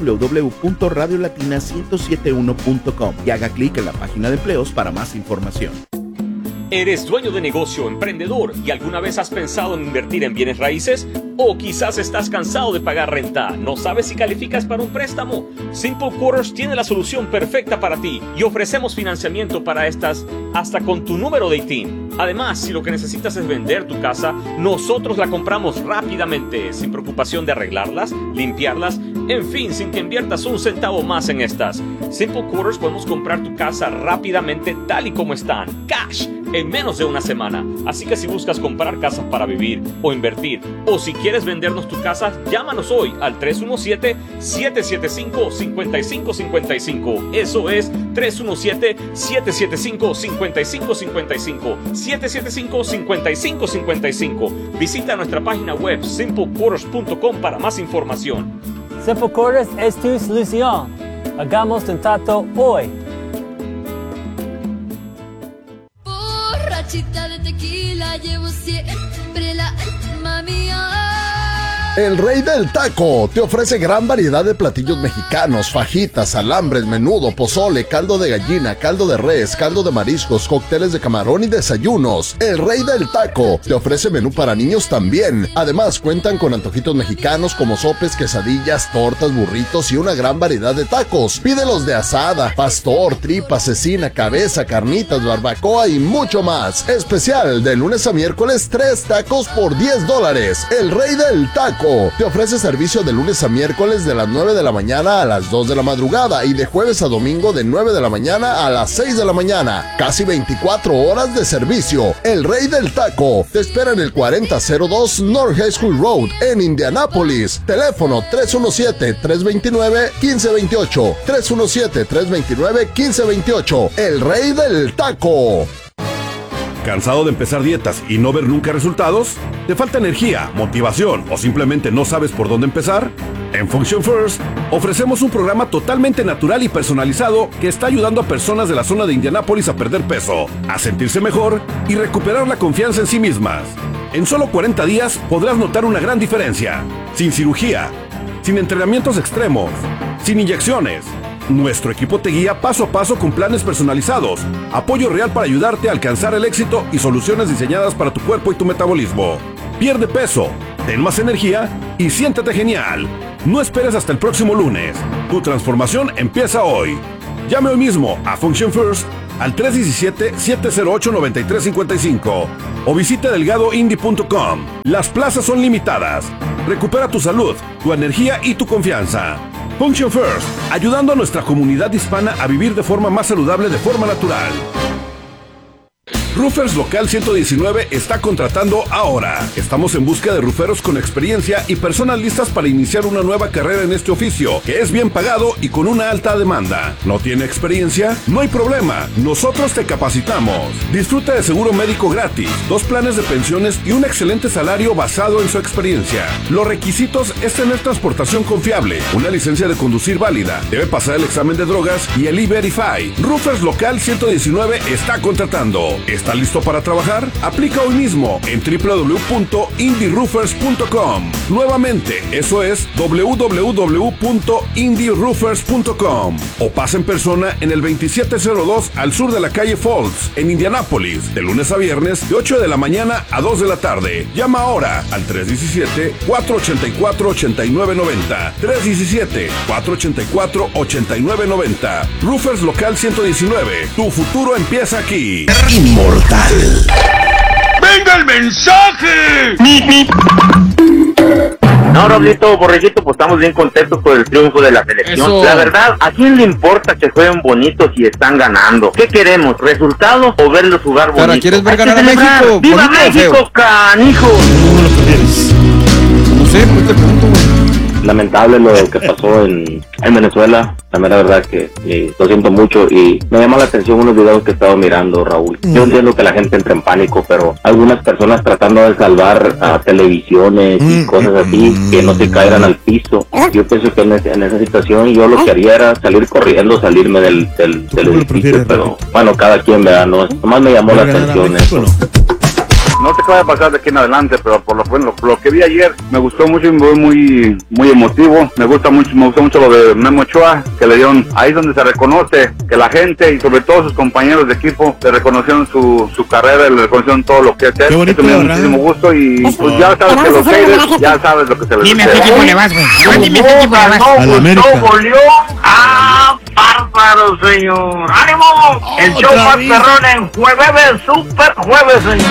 www.radiolatina1071.com y haga clic en la página de empleos para más información. ¿Eres dueño de negocio, emprendedor y alguna vez has pensado en invertir en bienes raíces? ¿O quizás estás cansado de pagar renta? ¿No sabes si calificas para un préstamo? Simple Quarters tiene la solución perfecta para ti y ofrecemos financiamiento para estas hasta con tu número de ITIN. Además, si lo que necesitas es vender tu casa, nosotros la compramos rápidamente, sin preocupación de arreglarlas, limpiarlas, en fin, sin que inviertas un centavo más en estas. Simple Quarters podemos comprar tu casa rápidamente tal y como están, cash, en menos de una semana. Así que si buscas comprar casas para vivir o invertir, o si quieres vendernos tu casa, llámanos hoy al 317-775-5555. Eso es 317-775-5555. 775-5555. Visita nuestra página web simplequarters.com para más información. Simple Quarters es tu solución. Hagamos un trato hoy. Borrachita de tequila, llevo siempre la alma mía. El Rey del Taco te ofrece gran variedad de platillos mexicanos: fajitas, alambres, menudo, pozole, caldo de gallina, caldo de res, caldo de mariscos, cócteles de camarón y desayunos. El Rey del Taco te ofrece menú para niños también. Además, cuentan con antojitos mexicanos como sopes, quesadillas, tortas, burritos y una gran variedad de tacos. Pídelos de asada, pastor, tripa, cecina, cabeza, carnitas, barbacoa y mucho más. Especial de lunes a miércoles, 3 tacos por $10. El Rey del Taco. Taco. Te ofrece servicio de lunes a miércoles de las 9 de la mañana a las 2 de la madrugada y de jueves a domingo de 9 de la mañana a las 6 de la mañana. Casi 24 horas de servicio. El Rey del Taco te espera en el 4002 North High School Road en Indianápolis. Teléfono 317-329-1528. 317-329-1528. El Rey del Taco. ¿Cansado de empezar dietas y no ver nunca resultados? ¿Te falta energía, motivación o simplemente no sabes por dónde empezar? En Function First ofrecemos un programa totalmente natural y personalizado que está ayudando a personas de la zona de Indianápolis a perder peso, a sentirse mejor y recuperar la confianza en sí mismas. En solo 40 días podrás notar una gran diferencia. Sin cirugía, sin entrenamientos extremos, sin inyecciones. Nuestro equipo te guía paso a paso con planes personalizados, apoyo real para ayudarte a alcanzar el éxito y soluciones diseñadas para tu cuerpo y tu metabolismo. Pierde peso, ten más energía y siéntete genial. No esperes hasta el próximo lunes. Tu transformación empieza hoy. Llame hoy mismo a Function First al 317-708-9355 o visite delgadoindie.com. Las plazas son limitadas. Recupera tu salud, tu energía y tu confianza. Function First, ayudando a nuestra comunidad hispana a vivir de forma más saludable de forma natural. Roofers Local 119 está contratando ahora. Estamos en busca de rooferos con experiencia y personas listas para iniciar una nueva carrera en este oficio, que es bien pagado y con una alta demanda. ¿No tiene experiencia? No hay problema, nosotros te capacitamos. Disfruta de seguro médico gratis, 2 planes de pensiones y un excelente salario basado en su experiencia. Los requisitos es tener transportación confiable, una licencia de conducir válida, debe pasar el examen de drogas y el E-Verify. Roofers Local 119 está contratando. ¿Está listo para trabajar? Aplica hoy mismo en www.indieroofers.com. Nuevamente, eso es www.indieroofers.com. O pasa en persona en el 2702 al sur de la calle Falls, en Indianápolis, de lunes a viernes, de 8 de la mañana a 2 de la tarde. Llama ahora al 317-484-8990. 317-484-8990. Roofers Local 119. Tu futuro empieza aquí. Inmortal. ¡Venga el mensaje! No, Raulito, Borreguito, pues estamos bien contentos por el triunfo de la selección. Eso. La verdad, ¿a quién le importa que jueguen bonitos y están ganando? ¿Qué queremos? ¿Resultados o verlos jugar bonito? Pero ¿quieres ver Hay que ganar a celebrar. México? ¡Viva ¿Bonito o México, feo? canijo! ¿Cómo lo prefieres? No sé, pues te pregunto, güey. Lamentable lo que pasó en Venezuela. La mera verdad que lo siento mucho y me llama la atención unos videos que he estado mirando, Raúl. Yo entiendo que la gente entra en pánico, pero algunas personas tratando de salvar a televisiones y cosas así que no se caigan al piso. Yo pienso que en esa situación yo lo que haría era salir corriendo, salirme del edificio, pero bueno, cada quien vea, ¿no? Nomás me llamó la atención eso. No sé qué vaya a pasar de aquí en adelante, pero por lo que vi ayer me gustó mucho y muy emotivo. Me gustó mucho lo de Memo Ochoa, que le dieron ahí donde se reconoce que la gente y sobre todo sus compañeros de equipo le reconocieron su carrera, le reconocieron todo lo que es él. Eso me dio muchísimo gusto y pues ya sabes que los haters, ya sabes lo que se les Dime a qué equipo le vas, güey. Dime a qué equipo le vas. A la América. Goleó. ¡Ah, bárbaro, señor! ¡Ánimo! El show más perrón en jueves, super jueves, señor.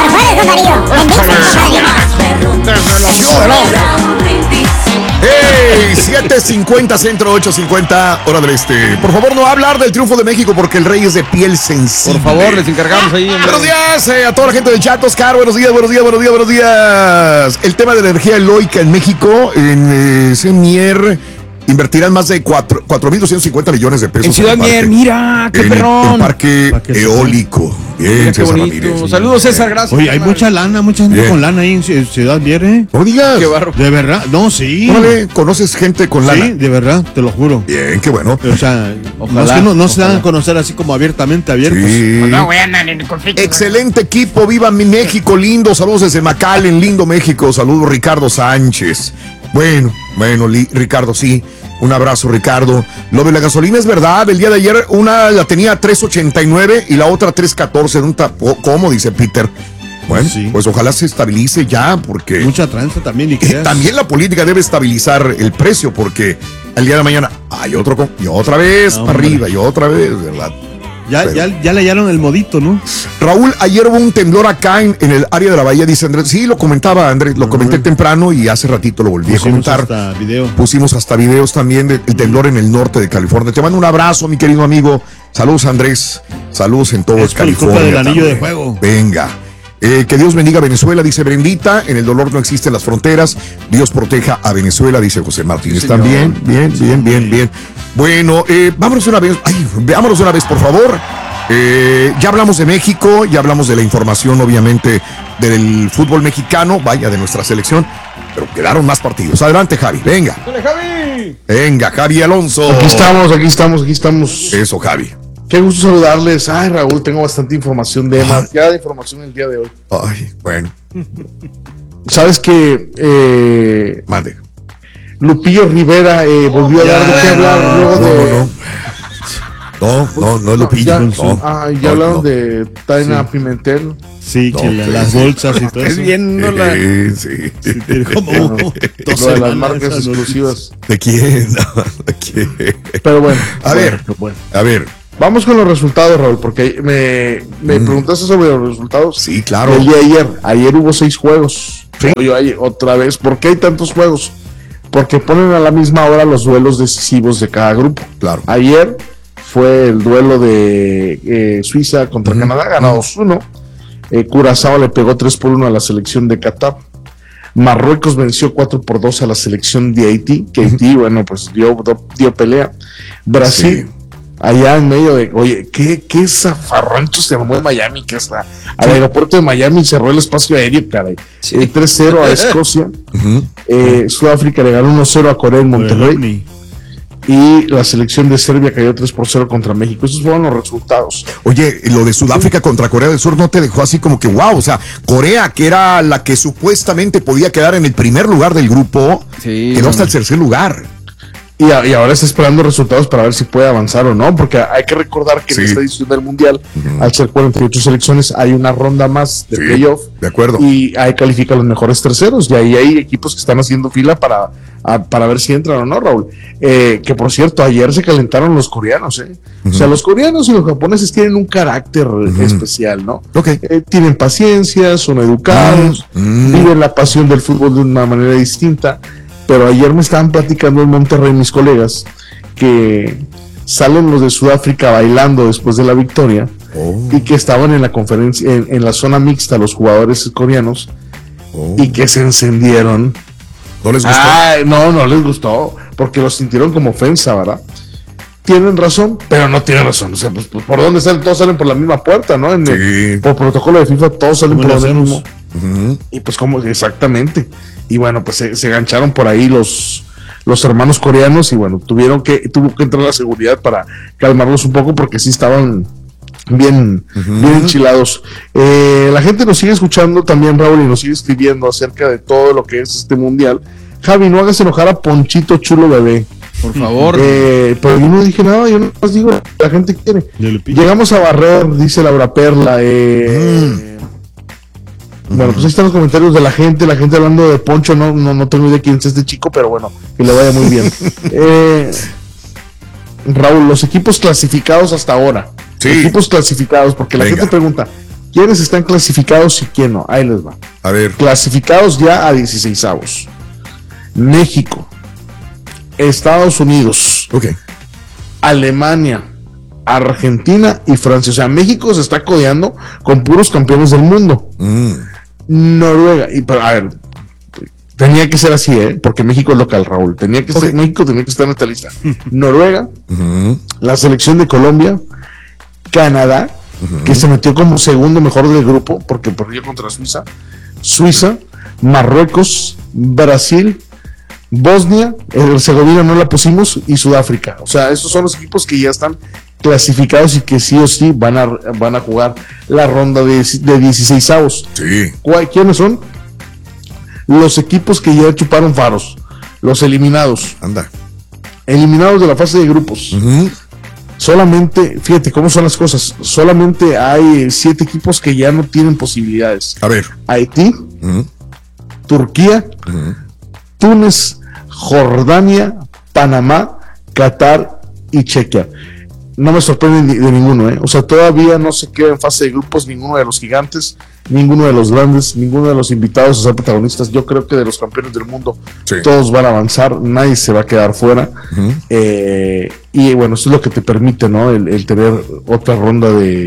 ¡Hey! 7:50 centro, 8:50 hora del este. Por favor, no hablar del triunfo de México porque el rey es de piel sensible. Por favor, les encargamos ahí. Buenos días a toda la gente del chat, Oscar. Buenos días. El tema de la energía eólica en México, en Mier, invertirán más de 4.250 millones de pesos. En Ciudad Mier, mira, qué perrón. En parque eólico. Bien, Mira, qué César bonito. Ramírez. Saludos, César, gracias. Oye, hay mucha lana, mucha gente con lana ahí en Ciudad Mier, ¿eh? No digas. Qué barro. De verdad, no, sí. Órale, ¿conoces gente con lana? Sí, de verdad, te lo juro. Bien, qué bueno. O sea, Ojalá, no se dan a conocer así como abiertamente abiertos. Sí. No, güey, andan en el conflicto. Excelente equipo, viva mi México lindo. Saludos desde McAllen, lindo México. Saludos, Ricardo Sánchez. Bueno, Ricardo, sí. Un abrazo, Ricardo. Lo de la gasolina es verdad. El día de ayer una la tenía 3.89 y la otra 3.14. ¿Cómo? Dice Peter. Bueno, sí. Pues ojalá se estabilice ya, porque... Mucha tranza también. También la política debe estabilizar el precio, porque el día de mañana hay otro... Y otra vez para arriba, y otra vez, ¿verdad? Ya le hallaron el modito, ¿no? Raúl, ayer hubo un temblor acá en el área de la bahía, dice Andrés. Sí, lo comentaba Andrés, lo comenté temprano y hace ratito lo volví a comentar. Pusimos hasta videos también del temblor en el norte de California. Te mando un abrazo, mi querido amigo. Saludos, Andrés. Saludos en todo California. Del anillo de fuego. Venga. Que Dios bendiga a Venezuela, dice Brendita. En el dolor no existen las fronteras. Dios proteja a Venezuela, dice José Martínez. Sí, también. Bien. Bueno, vámonos una vez, por favor. Ya hablamos de México, ya hablamos de la información, obviamente, del fútbol mexicano, vaya, de nuestra selección, pero quedaron más partidos. Adelante, Javi, venga. ¡Dale, Javi! Venga, Javi Alonso. Aquí estamos. Eso, Javi. Qué gusto saludarles. Ay, Raúl, tengo bastante información, demasiada información el día de hoy. Ay, bueno. ¿Sabes qué? Mande. Lupillo Rivera volvió a dar de qué hablar luego de... No es Lupillo. Ya hablaron de Taina Pimentel. Sí, que las bolsas y todo eso. Viéndola. Sí. Como lo de las marcas exclusivas. ¿De quién? Pero bueno. A ver. Vamos con los resultados, Raúl, porque me preguntaste sobre los resultados. Sí, claro. El día de ayer. Ayer hubo 6 juegos. Sí. Otra vez. ¿Por qué hay tantos juegos? Porque ponen a la misma hora los duelos decisivos de cada grupo. Claro. Ayer fue el duelo de Suiza contra Canadá, ganó 2-1. Curazao le pegó 3-1 a la selección de Qatar. Marruecos venció 4-2 a la selección de Haití, que Haití, bueno, pues dio pelea. Brasil, allá en medio de, oye, ¿qué zafarrancho se armó en Miami? Que hasta al aeropuerto de Miami cerró el espacio aéreo, caray. 3-0 a Escocia. Sudáfrica le ganó 1-0 a Corea en Monterrey. Y la selección de Serbia cayó 3-0 contra México. Esos fueron los resultados. Oye, lo de Sudáfrica contra Corea del Sur no te dejó así como que wow, o sea, Corea, que era la que supuestamente podía quedar en el primer lugar del grupo, quedó hasta el tercer lugar. Y ahora está esperando resultados para ver si puede avanzar o no, porque hay que recordar que en esta edición del Mundial, al ser 48 selecciones, hay una ronda más de playoff. De acuerdo. Y ahí califican los mejores terceros, y ahí hay equipos que están haciendo fila para ver si entran o no, Raúl. Que por cierto, ayer se calentaron los coreanos, O sea, los coreanos y los japoneses tienen un carácter especial, ¿no? Tienen paciencia, son educados, viven la pasión del fútbol de una manera distinta. Pero ayer me estaban platicando en Monterrey mis colegas que salen los de Sudáfrica bailando después de la victoria y que estaban en la conferencia, en la zona mixta, los jugadores coreanos, y que se encendieron. ¿No les gustó? No les gustó, porque lo sintieron como ofensa, ¿verdad? Tienen razón, pero no tienen razón. O sea, pues, ¿por dónde salen? Todos salen por la misma puerta, ¿no? Por protocolo de FIFA, todos salen por lo mismo. Y pues, como exactamente. Y bueno, pues se gancharon por ahí los hermanos coreanos y bueno, tuvo que entrar la seguridad para calmarlos un poco porque sí estaban bien enchilados. La gente nos sigue escuchando también, Raúl, y nos sigue escribiendo acerca de todo lo que es este mundial. Javi, no hagas enojar a Ponchito Chulo Bebé. Por favor. Pero yo no dije nada, yo no más digo, la gente quiere. Llegamos a barrer, dice Laura Perla. Bueno, pues ahí están los comentarios de la gente hablando de Poncho, no tengo idea quién es este chico, pero bueno, que le vaya muy bien. Raúl, los equipos clasificados hasta ahora. Equipos clasificados, porque la gente pregunta, ¿quiénes están clasificados y quién no? Ahí les va. A ver. Clasificados ya a 16avos. México, Estados Unidos, Alemania, Argentina y Francia. O sea, México se está codeando con puros campeones del mundo. Noruega, a ver, tenía que ser así, porque México es local, Raúl. México tenía que estar en esta lista. Noruega, la selección de Colombia, Canadá, que se metió como segundo mejor del grupo porque perdió contra Suiza, Marruecos, Brasil, Bosnia, Herzegovina no la pusimos, y Sudáfrica. O sea, esos son los equipos que ya están clasificados y que sí o sí van a jugar la ronda de 16avos. ¿Quiénes son? Los equipos que ya chuparon faros, los eliminados. Eliminados de la fase de grupos. Solamente, fíjate cómo son las cosas, solamente hay 7 equipos que ya no tienen posibilidades. A ver. Haití, Turquía, Túnez, Jordania, Panamá, Qatar y Chequia. no me sorprende de ninguno, O sea, todavía no se queda en fase de grupos ninguno de los gigantes, ninguno de los grandes, ninguno de los invitados a ser protagonistas. Yo creo que de los campeones del mundo todos van a avanzar, nadie se va a quedar fuera. Y bueno, eso es lo que te permite, ¿no? El tener otra ronda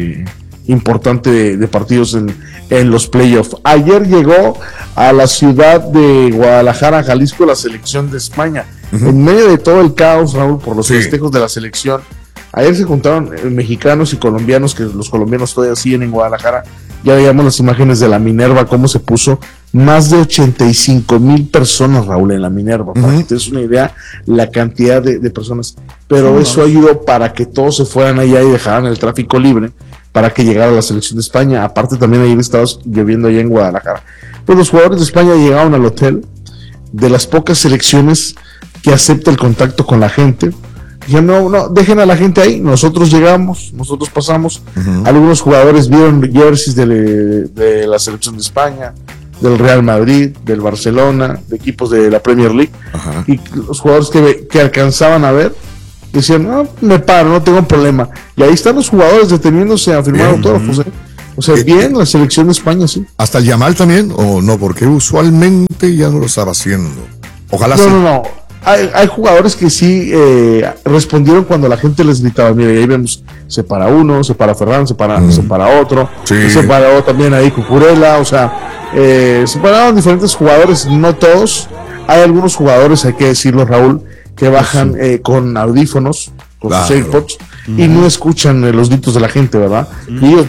importante de partidos en los playoffs. Ayer llegó a la ciudad de Guadalajara, Jalisco, la selección de España. En medio de todo el caos, Raúl, por los festejos de la selección, ayer se juntaron mexicanos y colombianos, que los colombianos todavía siguen en Guadalajara. Ya veíamos las imágenes de la Minerva, cómo se puso más de 85,000 personas, Raúl, en la Minerva. Para que te des una idea, la cantidad de personas. Pero eso ayudó para que todos se fueran allá y dejaran el tráfico libre para que llegara la selección de España. Aparte, también ayer estaba lloviendo allá en Guadalajara. Pues los jugadores de España llegaron al hotel, de las pocas selecciones que acepta el contacto con la gente. Dijeron, no, dejen a la gente ahí, nosotros llegamos, nosotros pasamos. Algunos jugadores vieron jerseys de la selección de España, del Real Madrid, del Barcelona, de equipos de la Premier League. Y los jugadores que alcanzaban a ver decían, no, me paro, no tengo problema. Y ahí están los jugadores deteniéndose a firmar autógrafos. O sea, bien la selección de España, sí. ¿Hasta el Yamal también? ¿O no? Porque usualmente ya no lo estaba haciendo. Ojalá No. Hay jugadores que sí respondieron cuando la gente les gritaba. Mira, ahí vemos, se para uno, se para Ferran, se para otro, se paró también ahí Cucurella. O sea, se pararon diferentes jugadores, no todos. Hay algunos jugadores, hay que decirlo, Raúl, que bajan con audífonos, con sus AirPods, y no escuchan los gritos de la gente, ¿verdad? Y ellos,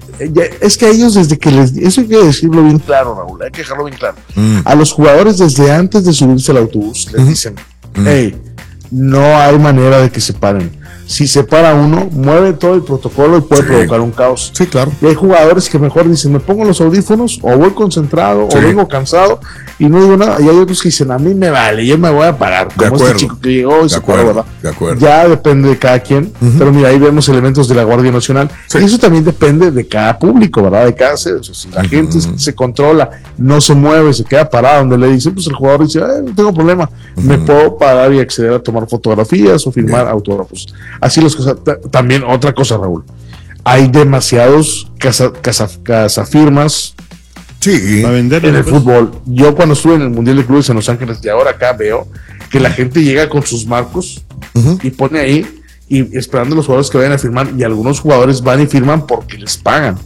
es que a ellos desde que eso hay que decirlo bien claro, Raúl, hay que dejarlo bien claro. A los jugadores desde antes de subirse al autobús les dicen, hey, no hay manera de que se paren. Si se para uno, mueve todo el protocolo y puede provocar un caos. Sí, claro. Y hay jugadores que mejor dicen, me pongo los audífonos, o voy concentrado, o vengo cansado, y no digo nada. Y hay otros que dicen, a mí me vale, yo me voy a parar. Como este chico que llegó y se paró, ¿verdad? De acuerdo. Ya depende de cada quien. Pero mira, ahí vemos elementos de la Guardia Nacional. Y eso también depende de cada público, ¿verdad? De cada sede. O sea, si la gente se controla, no se mueve, se queda parado donde le dicen, pues el jugador dice, no tengo problema, me puedo parar y acceder a tomar fotografías o firmar autógrafos. Así las cosas. También otra cosa, Raúl, hay demasiados casafirmas para vender en el fútbol. Yo cuando estuve en el Mundial de Clubes en Los Ángeles, y ahora acá veo que la gente llega con sus marcos y pone ahí y esperando a los jugadores que vayan a firmar, y algunos jugadores van y firman porque les pagan.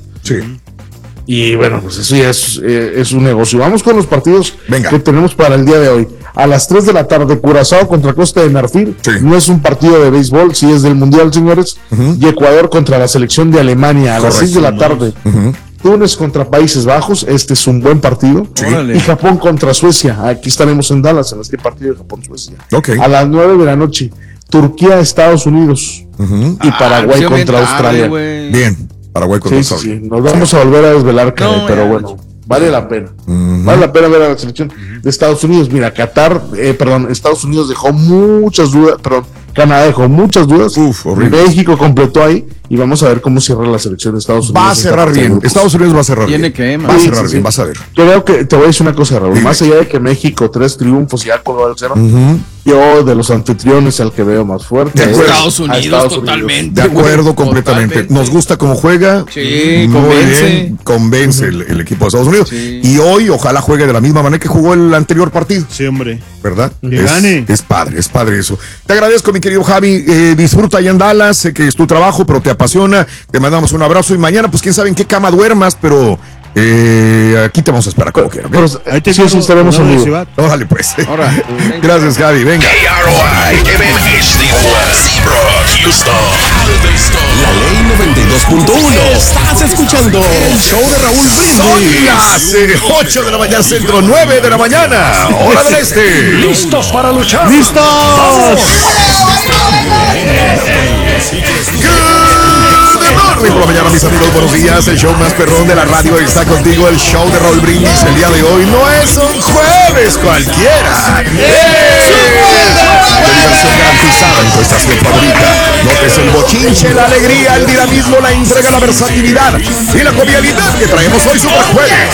Y bueno, pues eso ya es un negocio. Vamos con los partidos que tenemos para el día de hoy. A las 3 de la tarde, Curazao contra Costa de Marfil. No es un partido de béisbol, sí es del Mundial, señores. Y Ecuador contra la selección de Alemania a las 6 de la tarde. Túnez contra Países Bajos, este es un buen partido. Y Japón contra Suecia, aquí estaremos en Dallas en este partido de Japón-Suecia. A las 9 de la noche, Turquía, Estados Unidos. Y Paraguay contra Australia. Bien. Paraguay contra Australia. Sí. Nos vamos a volver a desvelar, pero bueno, vale la pena. Vale la pena ver a la selección de Estados Unidos. Mira, Estados Unidos dejó muchas dudas, Canadá dejó muchas dudas. México completó ahí. Y vamos a ver cómo cierra la selección de Estados Unidos. Va a cerrar bien. Estados Unidos va a cerrar bien. Va a cerrar bien, vas a ver. Creo que te voy a decir una cosa, Raúl. Más allá de que México 3 triunfos y ya colgó al 0, yo de los anfitriones al que veo más fuerte. De Estados Unidos, totalmente. De acuerdo, completamente. Nos gusta cómo juega. Sí, convence el equipo de Estados Unidos. Y hoy, ojalá juegue de la misma manera que jugó el anterior partido. Sí, hombre. ¿Verdad? Que gane. Es padre eso. Te agradezco, mi querido Javi. Disfruta allá en Dallas. Sé que es tu trabajo, pero te apasiona. Te mandamos un abrazo. Y mañana, pues quién sabe en qué cama duermas, pero aquí te vamos a esperar como quieras. Ahí te estaremos en vivo. Órale, pues. Gracias, Javi. Venga. La Ley 92.1. Estás escuchando el show de Raúl Brindis. Las 8 de la mañana centro, 9 de la mañana, hora del este. ¿Listos para luchar? ¡Listos! Por la mañana, mis amigos, buenos días. El show más perrón de la radio está contigo. El show de Raúl Brindis el día de hoy no es un jueves cualquiera. Diversión garantizada. actualizada en tu estación favorita. Notes el bochinche, la alegría, el dinamismo, la entrega, la versatilidad y la jovialidad que traemos hoy Super Jueves.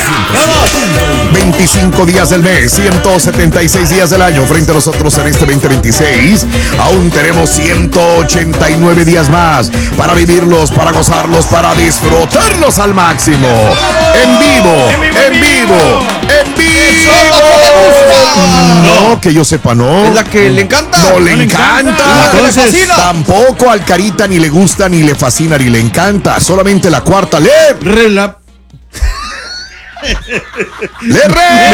25 días del mes, 176 días del año frente a nosotros en este 2026. Aún tenemos 189 días más para vivirlos, para gozarlos, para disfrutarlos al máximo. En vivo, en vivo, en vivo. No, que yo sepa, no. Es la que le encanta. No le encanta. Entonces, tampoco al Carita ni le gusta, ni le fascina, ni le encanta. Solamente la cuarta. Le